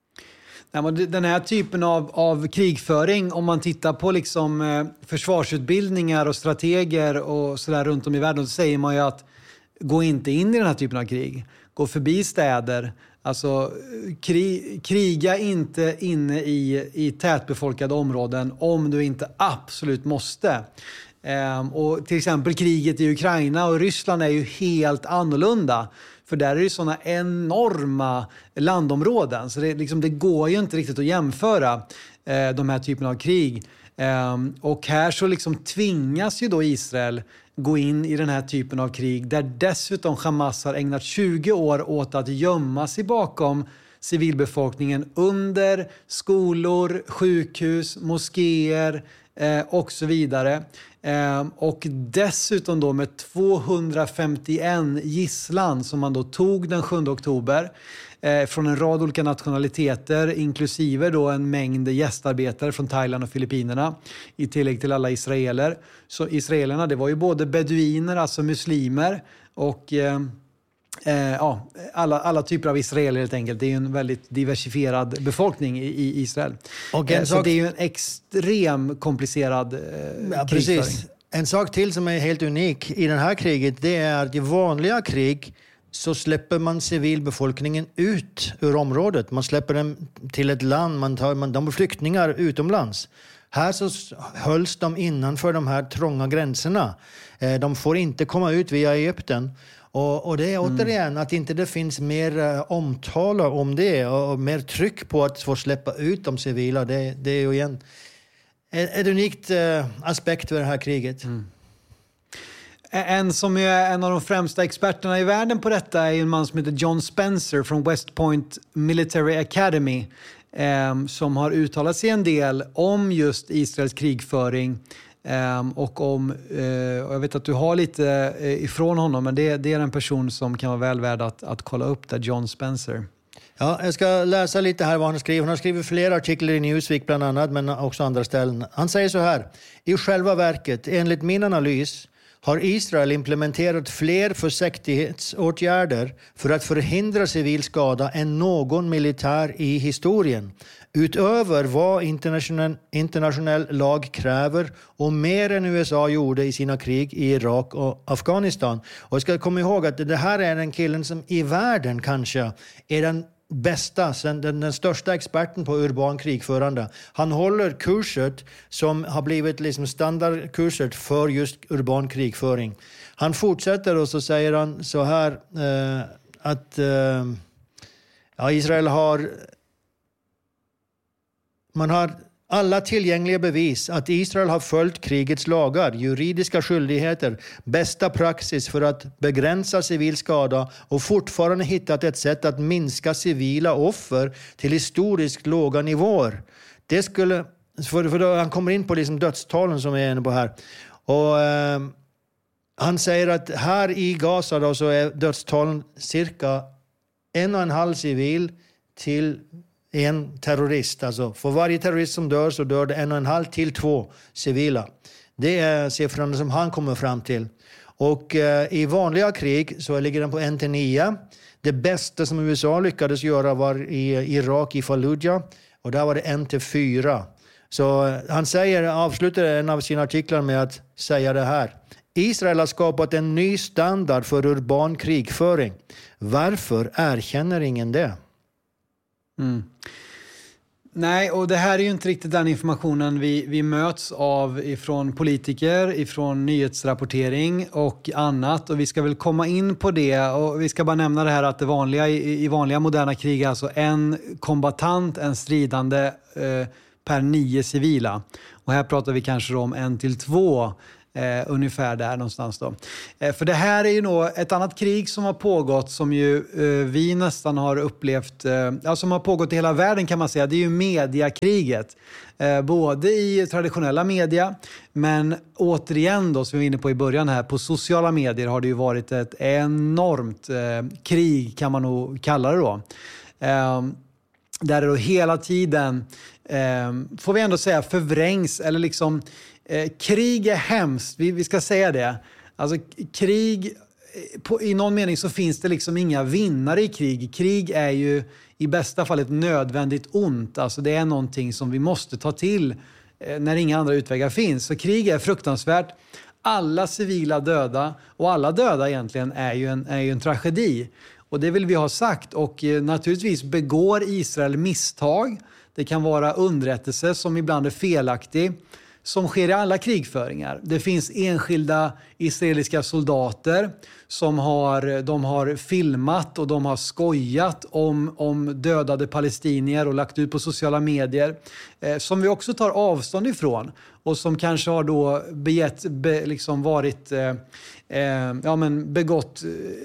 Ja, men den här typen av, av krigföring, om man tittar på liksom, eh, försvarsutbildningar och strateger och sådär runt om i världen, så säger man ju att gå inte in i den här typen av krig. Gå förbi städer. Alltså kri, kriga inte inne i, i tätbefolkade områden om du inte absolut måste. Ehm, och till exempel kriget i Ukraina och Ryssland är ju helt annorlunda. För där är det sådana enorma landområden. Så det, liksom, det går ju inte riktigt att jämföra eh, de här typerna av krig. Ehm, och här så liksom tvingas ju då Israel gå in i den här typen av krig, där dessutom Hamas har ägnat tjugo år åt att gömma sig bakom civilbefolkningen under skolor, sjukhus, moskéer eh, och så vidare. Eh, och dessutom då med tvåhundrafemtioen gisslan som man då tog den sjunde oktober eh, från en rad olika nationaliteter, inklusive då en mängd gästarbetare från Thailand och Filippinerna, i tillägg till alla israeler. Så israelerna, det var ju både beduiner, alltså muslimer, och eh, eh, ja, alla, alla typer av israeler helt enkelt. Det är ju en väldigt diversifierad befolkning i, i Israel. Och eh, så sak... det är ju en extrem komplicerad eh, ja, precis. En sak till som är helt unik i det här kriget, det är att i vanliga krig så släpper man civilbefolkningen ut ur området. Man släpper dem till ett land, man tar, man, de är flyktingar utomlands. Här så hölls de innanför de här trånga gränserna. De får inte komma ut via Egypten. Och, och det är återigen mm. att inte det finns mer uh, omtala om det och, och mer tryck på att få släppa ut de civila. Det, det är ju igen ett unikt uh, aspekt för det här kriget. Mm. En som är en av de främsta experterna i världen på detta är en man som heter John Spencer från West Point Military Academy, eh, som har uttalat sig en del om just Israels krigföring eh, och om, eh, och jag vet att du har lite eh, ifrån honom, men det, det är en person som kan vara väl värd att, att kolla upp, där John Spencer. Ja, jag ska läsa lite här vad han skriver. Han har skrivit flera artiklar i Newsweek bland annat, men också andra ställen. Han säger så här: i själva verket, enligt min analys, har Israel implementerat fler försiktighetsåtgärder för att förhindra civil skada än någon militär i historien. Utöver vad internationell, internationell lag kräver och mer än U S A gjorde i sina krig i Irak och Afghanistan. Och jag ska komma ihåg att det här är en killen som i världen kanske är den bästa, den, den största experten på urban krigförande. Han håller kurset som har blivit liksom standardkurset för just urban krigföring. Han fortsätter och så säger han så här eh, att eh, ja, Israel har man har alla tillgängliga bevis att Israel har följt krigets lagar, juridiska skyldigheter, bästa praxis för att begränsa civil skada och fortfarande hittat ett sätt att minska civila offer till historiskt låga nivåer. Det skulle, för, för då, han kommer in på liksom dödstalen som är inne på här. Och eh, han säger att här i Gaza då, så är dödstalen cirka en och en halv civil till en terrorist. Alltså för varje terrorist som dör så dör det en och en halv till två civila. Det är siffrorna som han kommer fram till. Och eh, i vanliga krig så ligger den på en till nio. Det bästa som U S A lyckades göra var i Irak, i Fallujah. Och där var det en till fyra. Så han säger, avslutar en av sina artiklar med att säga det här. Israel har skapat en ny standard för urban krigföring. Varför erkänner ingen det? Mm. Nej, och det här är ju inte riktigt den informationen vi, vi möts av ifrån politiker, ifrån nyhetsrapportering och annat. Och vi ska väl komma in på det, och vi ska bara nämna det här att det vanliga i, i vanliga moderna krig är alltså en kombatant, en stridande eh, per nio civila. Och här pratar vi kanske om en till två Eh, ungefär där någonstans då. Eh, för det här är ju nog ett annat krig som har pågått, som ju eh, vi nästan har upplevt, eh, ja, som har pågått i hela världen kan man säga. Det är ju mediakriget. Eh, både i traditionella media, men återigen då, som vi var inne på i början här, på sociala medier har det ju varit ett enormt eh, krig, kan man nog kalla det då. Eh, där det då hela tiden, eh, får vi ändå säga, förvrängs eller liksom Eh, krig är hemskt, vi, vi ska säga det. Alltså krig, på, i någon mening så finns det liksom inga vinnare i krig. Krig är ju i bästa fall ett nödvändigt ont. Alltså det är någonting som vi måste ta till eh, när inga andra utvägar finns. Så krig är fruktansvärt. Alla civila döda, och alla döda egentligen, är ju en, är ju en tragedi. Och det vill vi ha sagt. Och eh, naturligtvis begår Israel misstag. Det kan vara underrättelse som ibland är felaktig, som sker i alla krigföringar. Det finns enskilda israeliska soldater som har, de har filmat och de har skojat om, om dödade palestinier och lagt ut på sociala medier, eh, som vi också tar avstånd ifrån, och som kanske har då begett, be, liksom varit eh, eh, ja, men begått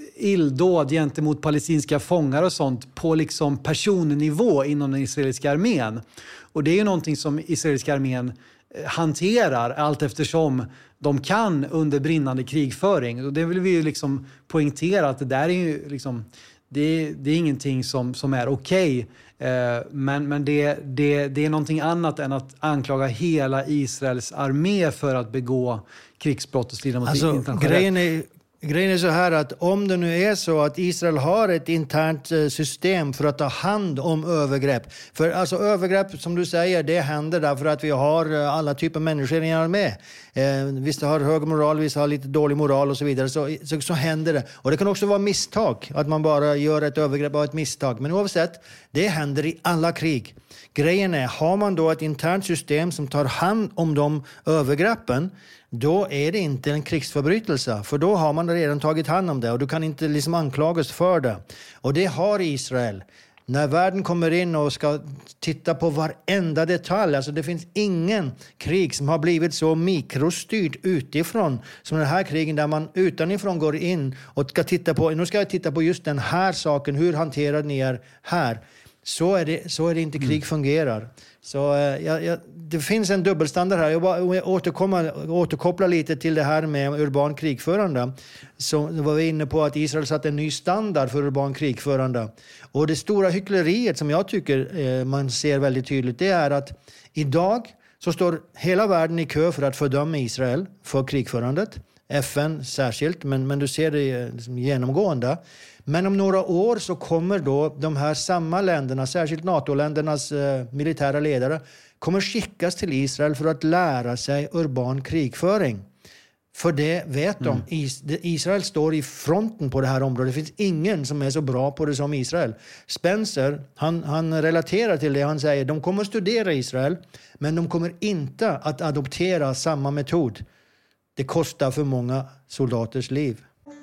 illdåd gentemot palestinska fångar och sånt på liksom personnivå inom den israeliska armén. Och det är ju någonting som israeliska armén hanterar allt eftersom de kan under brinnande krigföring. Och det vill vi ju liksom poängtera, att det där är ju liksom, det, det är ingenting som, som är okej. Eh, men men det, det, det är någonting annat än att anklaga hela Israels armé för att begå krigsbrott och strida mot alltså, internationell grejen är, grejen är så här att om det nu är så att Israel har ett internt system för att ta hand om övergrepp. För alltså övergrepp, som du säger, det händer därför att vi har alla typer av människor i en armé. Eh, vissa har hög moral, vissa har lite dålig moral och så vidare. Så, så, så händer det. Och det kan också vara misstag, att man bara gör ett övergrepp av ett misstag. Men oavsett, det händer i alla krig. Grejen är, har man då ett internt system som tar hand om de övergreppen, då är det inte en krigsförbrytelse. För då har man redan tagit hand om det, och du kan inte liksom anklagas för det. Och det har Israel. När världen kommer in och ska titta på varenda detalj, alltså det finns ingen krig som har blivit så mikrostyrt utifrån som den här krigen, där man utanifrån går in och ska titta på, nu ska jag titta på just den här saken, hur hanterar ni er här? Så är det, så är det inte krig mm. fungerar. Så eh, jag, jag, det finns en dubbelstandard här. Jag bara återkommer, återkopplar lite till det här med urban krigförande. Så var vi inne på att Israel satt en ny standard för urban krigförande. Och det stora hyckleriet som jag tycker eh, man ser väldigt tydligt, det är att idag så står hela världen i kö för att fördöma Israel för krigförandet. F N särskilt, men, men du ser det liksom genomgående. Men om några år så kommer då de här samma länderna, särskilt NATO-ländernas eh, militära ledare, kommer skickas till Israel för att lära sig urban krigföring. För det vet de. Mm. Is- Israel står i fronten på det här området. Det finns ingen som är så bra på det som Israel. Spencer, han, han relaterar till det. Han säger, de kommer att studera Israel, men de kommer inte att adoptera samma metod. Det kostar för många soldaters liv.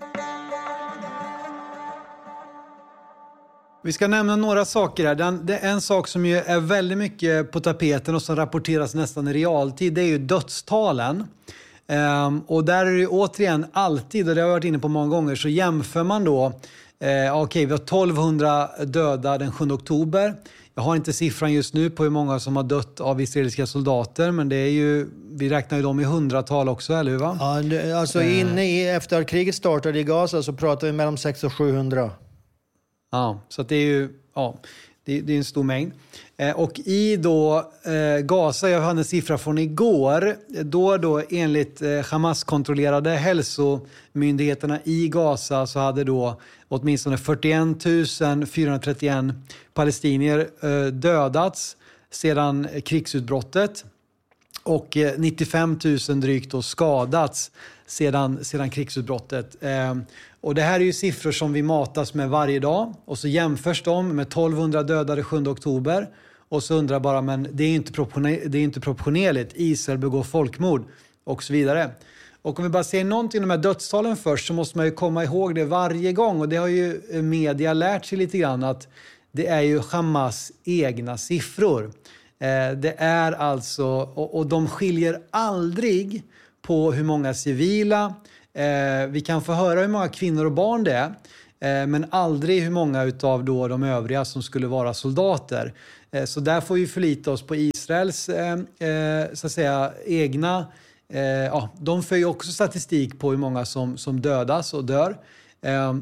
Vi ska nämna några saker här. Det är en sak som ju är väldigt mycket på tapeten och som rapporteras nästan i realtid. Det är ju dödstalen. Um, och där är det återigen alltid, och det har jag varit inne på många gånger, så jämför man då, eh, okej okay, vi har tolvhundra döda den sjunde oktober. Jag har inte siffran just nu på hur många som har dött av israeliska soldater, men det är ju, vi räknar ju dem i hundratal också, eller hur va? Ja, alltså inne i, efter att kriget startade i Gaza så pratar vi mellan sex och sjuhundra. Ja, så att det är ju, ja, det, det är en stor mängd. Eh, och i då eh, Gaza, jag hade en siffra från igår, då då enligt eh, Hamas-kontrollerade hälsomyndigheterna i Gaza så hade då åtminstone fyrtioen tusen fyrahundratrettioen palestinier eh, dödats sedan krigsutbrottet. Och nittiofem tusen drygt då skadats sedan, sedan krigsutbrottet. Eh, och det här är ju siffror som vi matas med varje dag. Och så jämförs de med tolvhundra dödade sjunde oktober. Och så undrar bara, men det är inte proportionerligt, det är inte proportionerligt. Israel begår folkmord och så vidare. Och om vi bara ser någonting om de här dödstalen först, så måste man ju komma ihåg det varje gång. Och det har ju media lärt sig lite grann, att det är ju Hamas egna siffror. Eh, det är alltså, och, och de skiljer aldrig på hur många civila. Eh, vi kan få höra hur många kvinnor och barn det är. Eh, men aldrig hur många utav då de övriga som skulle vara soldater. Eh, så där får vi förlita oss på Israels eh, eh, så att säga egna. Eh, ja, de för ju också statistik på hur många som, som dödas och dör. Eh,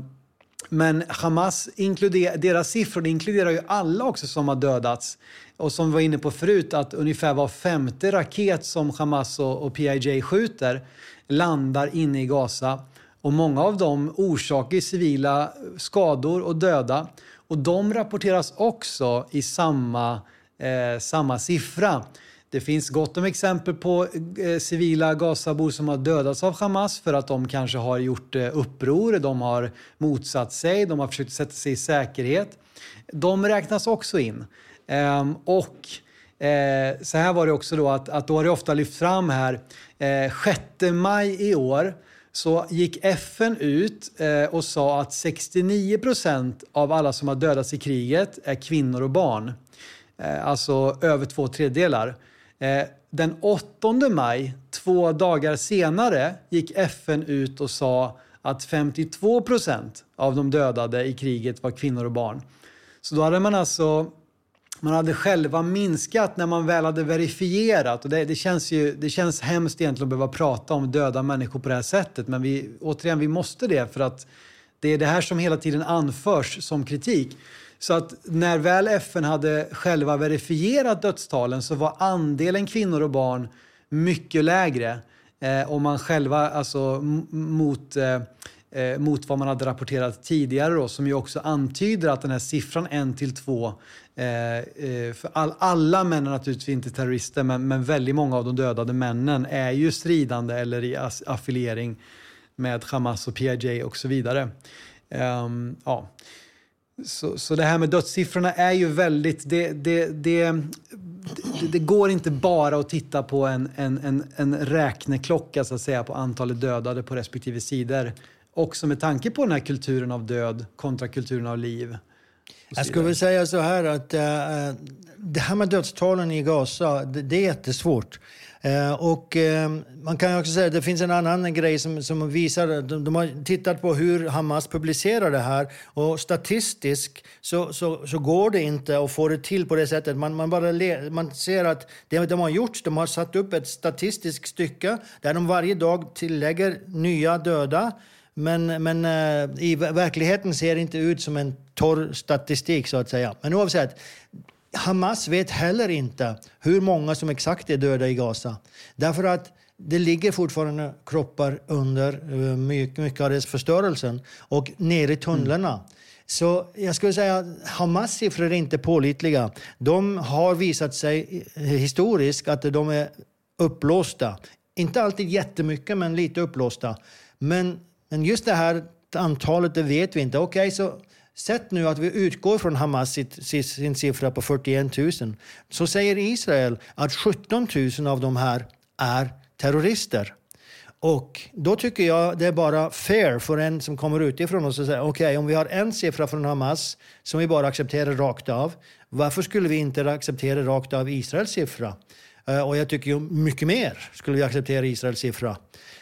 men Hamas, inkluder, deras siffror inkluderar ju alla också som har dödats. Och som vi var inne på förut, att ungefär var femte raket som Hamas och, och P I J skjuter landar inne i Gaza. Och många av dem orsakar civila skador och döda. Och de rapporteras också i samma, eh, samma siffra. Det finns gott om exempel på eh, civila Gazabor som har dödats av Hamas för att de kanske har gjort eh, uppror, de har motsatt sig, de har försökt sätta sig i säkerhet. De räknas också in. Ehm, och eh, så här var det också då, att, att då har det ofta lyft fram här, eh, sjätte maj i år så gick F N ut eh, och sa att sextionio procent av alla som har dödats i kriget är kvinnor och barn. Eh, alltså över två tredjedelar. Eh, den åttonde maj, två dagar senare, gick F N ut och sa att femtiotvå procent av de dödade i kriget var kvinnor och barn. Så då hade man alltså... Man hade själva minskat när man väl hade verifierat. Och det, det, känns ju, det känns hemskt egentligen att behöva prata om döda människor på det här sättet. Men vi, återigen, vi måste det, för att det är det här som hela tiden anförs som kritik. Så att när väl F N hade själva verifierat dödstalen, så var andelen kvinnor och barn mycket lägre. Eh, om man själva, alltså m- mot... Eh, Eh, mot vad man hade rapporterat tidigare då, som ju också antyder att den här siffran en till två, eh, eh, för all, alla män är naturligtvis inte terrorister, men, men väldigt många av de dödade männen är ju stridande eller i as- affiliering med Hamas och P I J och så vidare. Um, ja. Så, så det här med dödssiffrorna är ju väldigt, det, det, det, det, det går inte bara att titta på en, en, en, en räkneklocka så att säga på antalet dödade på respektive sidor. Också med tanke på den här kulturen av död kontra kulturen av liv. Jag skulle vilja säga så här att äh, det här med dödstalen i Gaza, det, det är jättesvårt. Äh, och äh, man kan också säga att det finns en annan grej som, som visar, de, de har tittat på hur Hamas publicerar det här, och statistiskt så, så, så går det inte att få det till på det sättet. Man, man, bara le, man ser att det de har gjort, de har satt upp ett statistiskt stycke där de varje dag tillägger nya döda. Men, men uh, i verkligheten ser det inte ut som en torr statistik så att säga. Men oavsett, Hamas vet heller inte hur många som exakt är döda i Gaza. Därför att det ligger fortfarande kroppar under uh, mycket, mycket av dess förstörelsen och ner i tunnlarna. Mm. Så jag skulle säga att Hamas siffror är inte pålitliga. De har visat sig historiskt att de är upplåsta. Inte alltid jättemycket, men lite upplåsta. Men Men just det här antalet, det vet vi inte. Okej, okay, så sätt nu att vi utgår från Hamas sitt, sin siffra på fyrtioen tusen. Så säger Israel att sjutton tusen av de här är terrorister. Och då tycker jag det är bara fair för en som kommer utifrån och säger okej, okay, om vi har en siffra från Hamas som vi bara accepterar rakt av, varför skulle vi inte acceptera rakt av Israels siffra? Uh, och jag tycker ju mycket mer skulle vi acceptera Israels siffra.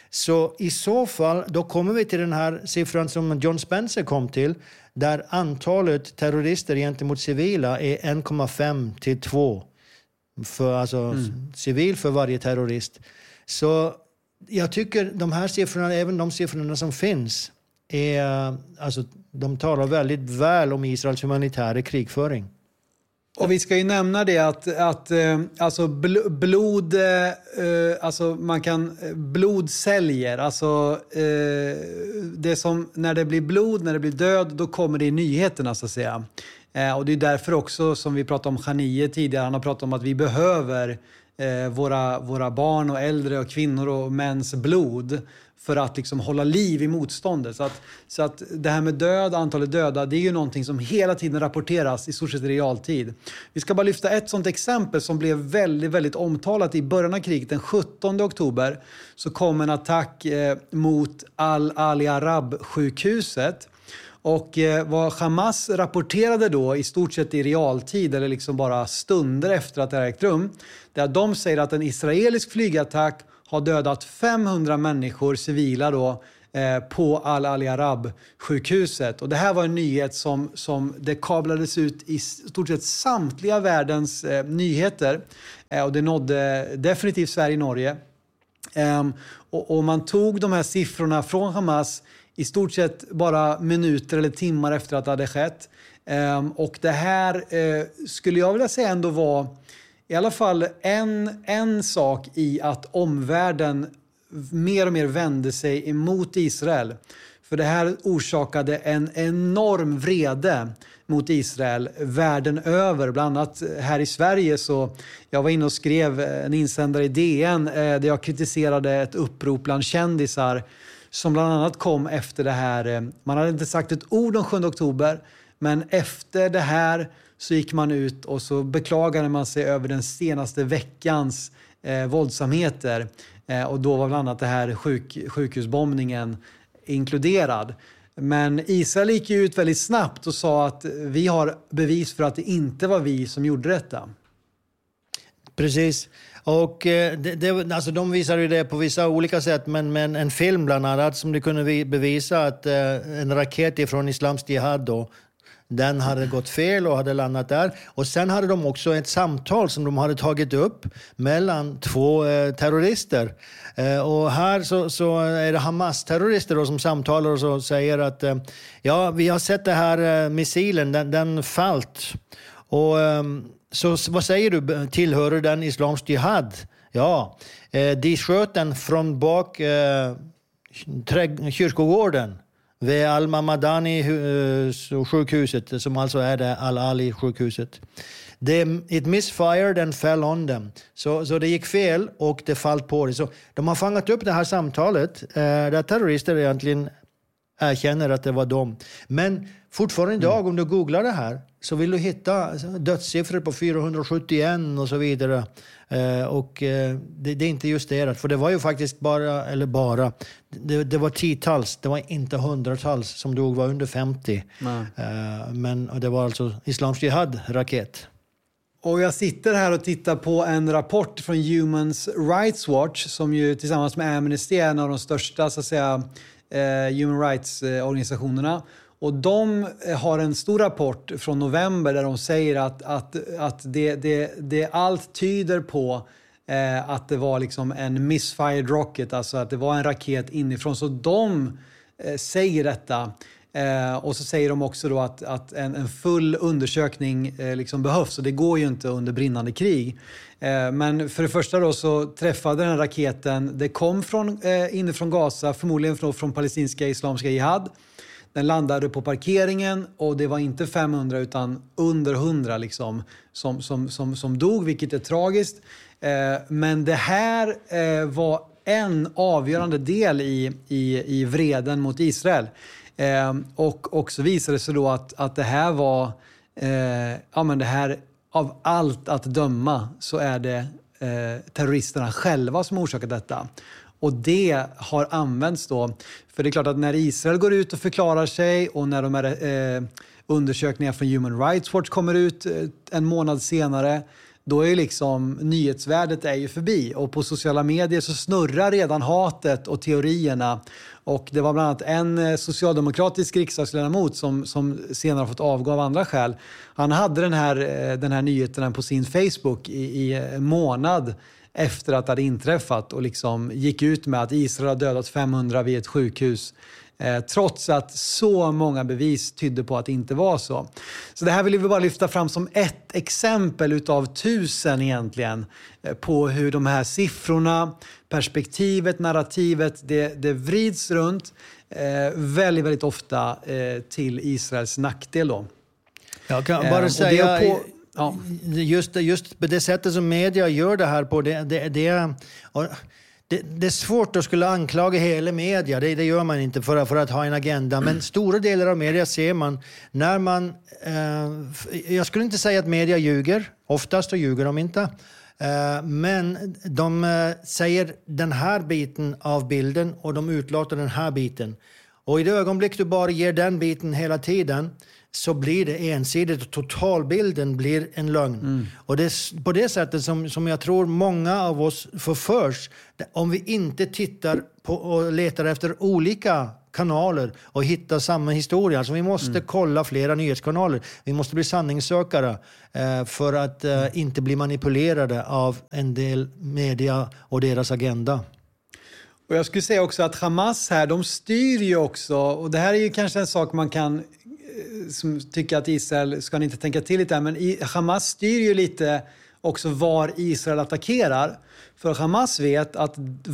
Så i så fall, då kommer vi till den här siffran som John Spencer kom till, där antalet terrorister gentemot civila är en komma fem till två. För, alltså mm. civil för varje terrorist. Så jag tycker de här siffrorna, även de siffrorna som finns, är, alltså, de talar väldigt väl om Israels humanitära krigföring. Och vi ska ju nämna det att, att eh, alltså bl- blod, eh, alltså man kan, blod säljer, alltså eh, det som, när det blir blod, när det blir död, då kommer det i nyheterna så att säga. Eh, och det är därför också som vi pratade om Khanie tidigare, han har pratat om att vi behöver eh, våra, våra barn och äldre och kvinnor och mäns blod för att liksom hålla liv i motståndet. Så att, så att det här med död, antalet döda, det är ju någonting som hela tiden rapporteras i stort sett i realtid. Vi ska bara lyfta ett sånt exempel som blev väldigt, väldigt omtalat i början av kriget. Den sjuttonde oktober så kom en attack eh, mot Al-Ali Arab-sjukhuset. Och eh, vad Hamas rapporterade då i stort sett i realtid eller liksom bara stunder efter att det här ägt rum, det är att de säger att en israelisk flygattack har dödat femhundra människor, civila då, eh, på Al-Ali Arab-sjukhuset. Och det här var en nyhet som, som det kablades ut i stort sett samtliga världens eh, nyheter. Eh, och det nådde definitivt Sverige och Norge. Eh, och, och man tog de här siffrorna från Hamas i stort sett bara minuter eller timmar efter att det hade skett. Eh, och det här eh, skulle jag vilja säga ändå var i alla fall en, en sak i att omvärlden mer och mer vände sig emot Israel. För det här orsakade en enorm vrede mot Israel världen över. Bland annat här i Sverige så jag var inne och skrev en insändare i D N där jag kritiserade ett upprop bland kändisar som bland annat kom efter det här. Man hade inte sagt ett ord om sjunde oktober, men efter det här så gick man ut och så beklagade man sig över den senaste veckans eh, våldsamheter. Eh, och då var bland annat det här sjuk, sjukhusbombningen inkluderad. Men Israel gick ju ut väldigt snabbt och sa att vi har bevis för att det inte var vi som gjorde detta. Precis. Och det, det, alltså de visar ju det på vissa olika sätt, men, men en film bland annat som det kunde bevisa att eh, en raket ifrån Islamsk Jihad då, den hade gått fel och hade landat där. Och sen hade de också ett samtal som de hade tagit upp mellan två eh, terrorister. Eh, och här så, så är det Hamas-terrorister då som samtalar och så säger att eh, ja, vi har sett det här eh, missilen, den, den fallt. Och eh, så vad säger du, tillhör den Islamsk Jihad? Ja, eh, de sköt den från bak eh, kyrkogården vid Al-Mamadani uh, sjukhuset, som alltså är det Al-Ali sjukhuset. Det, it misfired and fell on them. Så, så det gick fel och det fall på det. Så de har fangat upp det här samtalet uh, där terrorister egentligen erkänner att det var dem. Men fortfarande idag, mm. om du googlar det här, så vill du hitta dödssiffror på fyrahundrasjuttioen och så vidare. Eh, och eh, det, det är inte justerat. För det var ju faktiskt bara, eller bara, det, det var tiotals, det var inte hundratals som dog, var under femtio. Eh, men och det var alltså Islamsk Jihad-raket. Och jag sitter här och tittar på en rapport från Human Rights Watch som ju tillsammans med Amnesty är en av de största så att säga, eh, human rights-organisationerna. Och de har en stor rapport från november där de säger att, att, att det, det, det allt tyder på eh, att det var liksom en misfired rocket, alltså att det var en raket inifrån. Så de eh, säger detta. Eh, och så säger de också då att, att en, en full undersökning eh, liksom behövs, och det går ju inte under brinnande krig. Eh, men för det första då så träffade den här raketen, det kom från, eh, inifrån Gaza, förmodligen från, från palestinska Islamska Jihad. Den landade på parkeringen och det var inte femhundra utan under hundra liksom, som, som, som, som dog, vilket är tragiskt. Eh, men det här eh, var en avgörande del i, i, i vreden mot Israel. Eh, och också visade sig då att, att det här var, eh, ja men det här av allt att döma så är det eh, terroristerna själva som orsakat detta. Och det har använts då, för det är klart att när Israel går ut och förklarar sig och när de här eh, undersökningar från Human Rights Watch kommer ut eh, en månad senare, då är liksom nyhetsvärdet är ju förbi. Och på sociala medier så snurrar redan hatet och teorierna. Och det var bland annat en socialdemokratisk riksdagsledamot som, som senare har fått avgå av andra skäl. Han hade den här, den här nyheten på sin Facebook i, i en månad efter att det hade inträffat och liksom gick ut med att Israel har dödat femhundra vid ett sjukhus. Eh, trots att så många bevis tydde på att det inte var så. Så det här vill vi bara lyfta fram som ett exempel utav tusen egentligen eh, på hur de här siffrorna, perspektivet, narrativet, det, det vrids runt eh, väldigt, väldigt ofta eh, till Israels nackdel då. Jag kan bara eh, säga, på, ja. just, just på det sättet som media gör det här på, det, det, det, det, det är svårt att skulle anklaga hela media, det, det gör man inte för, för att ha en agenda, men stora delar av media ser man när man, eh, jag skulle inte säga att media ljuger, oftast så ljuger de inte, eh, men de eh, säger den här biten av bilden och de utlåter den här biten. Och i det ögonblick du bara ger den biten hela tiden så blir det ensidigt och totalbilden blir en lögn. Mm. Och det är på det sättet som, som jag tror många av oss förförs. Om vi inte tittar på och letar efter olika kanaler och hittar samma historia. Alltså vi måste mm. kolla flera nyhetskanaler. Vi måste bli sanningssökare eh, för att eh, inte bli manipulerade av en del media och deras agenda. Och jag skulle säga också att Hamas här, de styr ju också, och det här är ju kanske en sak man kan som tycker att Israel ska inte tänka till lite, men Hamas styr ju lite också var Israel attackerar. För Hamas vet att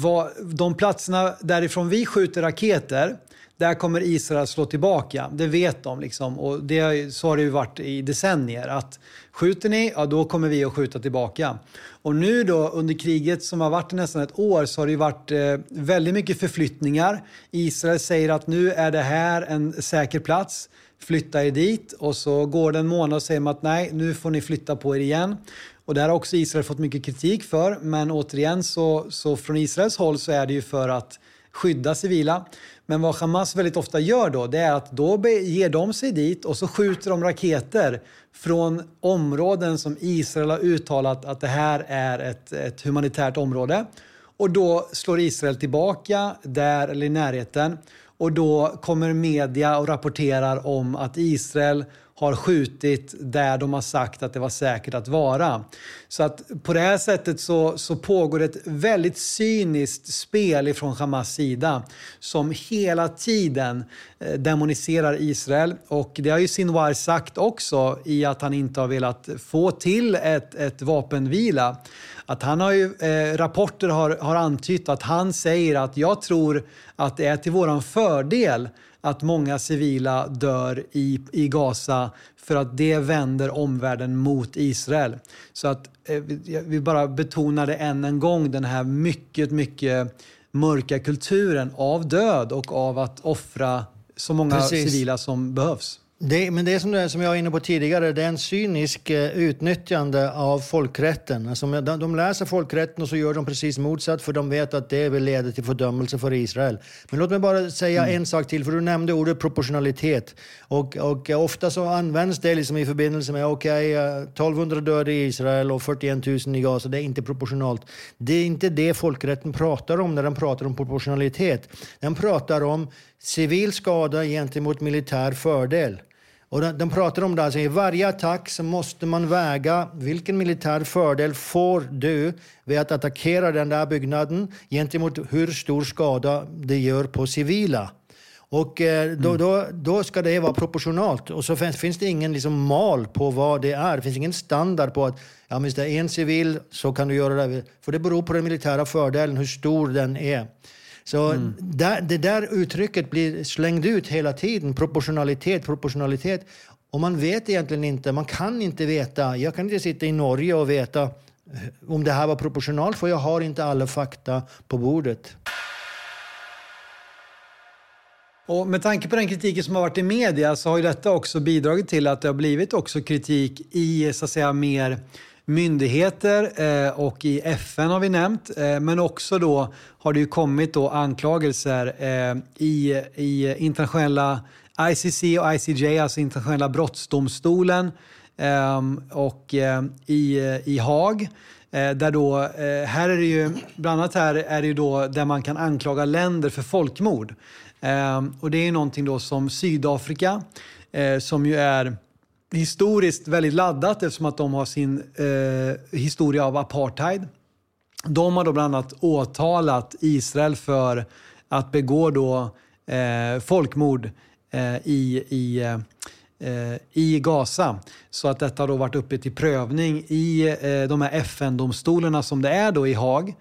de platserna därifrån vi skjuter raketer, där kommer Israel slå tillbaka. Det vet de liksom. Och det, så har det ju varit i decennier. Att skjuter ni, ja då kommer vi att skjuta tillbaka. Och nu då under kriget som har varit nästan ett år så har det ju varit eh, väldigt mycket förflyttningar. Israel säger att nu är det här en säker plats. Flytta er dit. Och så går det en månad och säger man att nej, nu får ni flytta på er igen. Och där har också Israel fått mycket kritik för. Men återigen så, så från Israels håll så är det ju för att skydda civila. Men vad Hamas väldigt ofta gör då, det är att då ger de sig dit och så skjuter de raketer från områden som Israel har uttalat att det här är ett, ett humanitärt område. Och då slår Israel tillbaka där eller i närheten. Och då kommer media och rapporterar om att Israel har skjutit där de har sagt att det var säkert att vara. Så att på det här sättet så, så pågår ett väldigt cyniskt spel ifrån Hamas sida som hela tiden eh, demoniserar Israel. Och det har ju Sinwar sagt också i att han inte har velat få till ett, ett vapenvila. Att han har ju, eh, rapporter har, har antytt att han säger att jag tror att det är till våran fördel att många civila dör i, i Gaza för att det vänder omvärlden mot Israel. Så att eh, vi bara betonar det än en gång, den här mycket, mycket mörka kulturen av död och av att offra så många Precis. civila som behövs. Det, men det är som, det, som jag var inne på tidigare, det är en cynisk eh, utnyttjande av folkrätten. Alltså, de, de läser folkrätten och så gör de precis motsatt för de vet att det vill leda till fördömelse för Israel. Men låt mig bara säga mm. en sak till, för du nämnde ordet proportionalitet. Och, och ofta så används det liksom i förbindelse med okej, okay, tolvhundra döda i Israel och fyrtioen tusen i Gaza, det är inte proportionalt. Det är inte det folkrätten pratar om när den pratar om proportionalitet. Den pratar om civil skada gentemot militär fördel. Och de, de pratar om det, alltså i varje attack så måste man väga vilken militär fördel får du vid att attackera den där byggnaden gentemot hur stor skada det gör på civila. Och eh, då, mm. då, då ska det vara proportionalt. Och så finns, finns det ingen liksom mal på vad det är. Det finns ingen standard på att ja, men det är en civil så kan du göra det. För det beror på den militära fördelen, hur stor den är. Så mm. där, det där uttrycket blir slängd ut hela tiden. Proportionalitet, proportionalitet. Och man vet egentligen inte, man kan inte veta. Jag kan inte sitta i Norge och veta om det här var proportionalt, för jag har inte alla fakta på bordet. Och med tanke på den kritiken som har varit i media så har ju detta också bidragit till att det har blivit också kritik i så att säga mer myndigheter eh, och i F N har vi nämnt. Eh, men också då har det ju kommit då anklagelser eh, i, i internationella I C C och I C J, alltså internationella brottsdomstolen eh, och eh, i, i Haag. Eh, där då, eh, här är det ju, bland annat här är det ju då där man kan anklaga länder för folkmord. Eh, och det är någonting då som Sydafrika eh, som ju är historiskt väldigt laddat eftersom att de har sin eh, historia av apartheid. De har då bland annat åtalat Israel för att begå då eh, folkmord eh, i, i, eh, i Gaza. Så att detta har då varit uppe till prövning i eh, de här F N-domstolarna som det är då i Haag.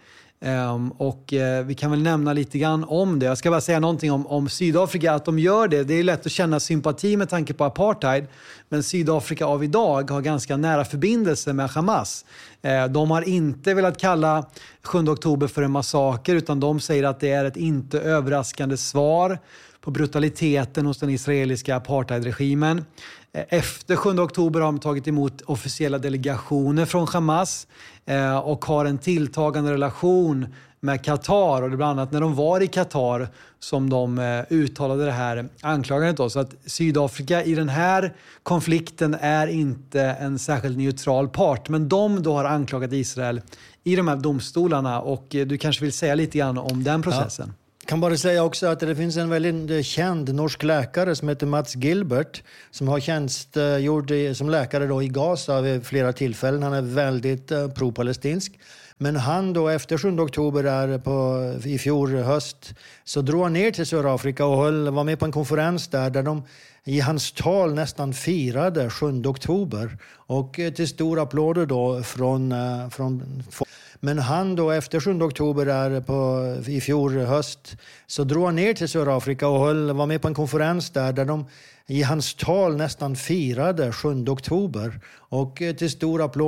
Um, och uh, vi kan väl nämna lite grann om det. Jag ska bara säga någonting om, om Sydafrika, att de gör det. Det är lätt att känna sympati med tanke på apartheid. Men Sydafrika av idag har ganska nära förbindelse med Hamas. Uh, de har inte velat kalla sjunde oktober för en massaker, utan de säger att det är ett inte överraskande svar på brutaliteten hos den israeliska apartheidregimen. Efter sjunde oktober har de tagit emot officiella delegationer från Hamas eh, och har en tilltagande relation med Qatar. Och det är bland annat när de var i Qatar som de eh, uttalade det här anklagandet. Då. Så att Sydafrika i den här konflikten är inte en särskilt neutral part. Men de då har anklagat Israel i de här domstolarna, och eh, du kanske vill säga lite grann om den processen. Ja. Jag kan bara säga också att det finns en väldigt känd norsk läkare som heter Mats Gilbert, som har tjänstgjort som läkare då i Gaza vid flera tillfällen. Han är väldigt uh, pro-palestinsk. Men han då efter sjunde oktober där på, i fjol höst, så drog han ner till Sydafrika och höll, var med på en konferens där, där de i hans tal nästan firade sjunde oktober. Och uh, till stora applåder då från... Uh, från Men han då efter sjunde oktober där på, i fjol höst, så drog han ner till Sydafrika och höll, var med på en konferens där, där de i hans tal nästan firade sjunde oktober. Och till stor applåd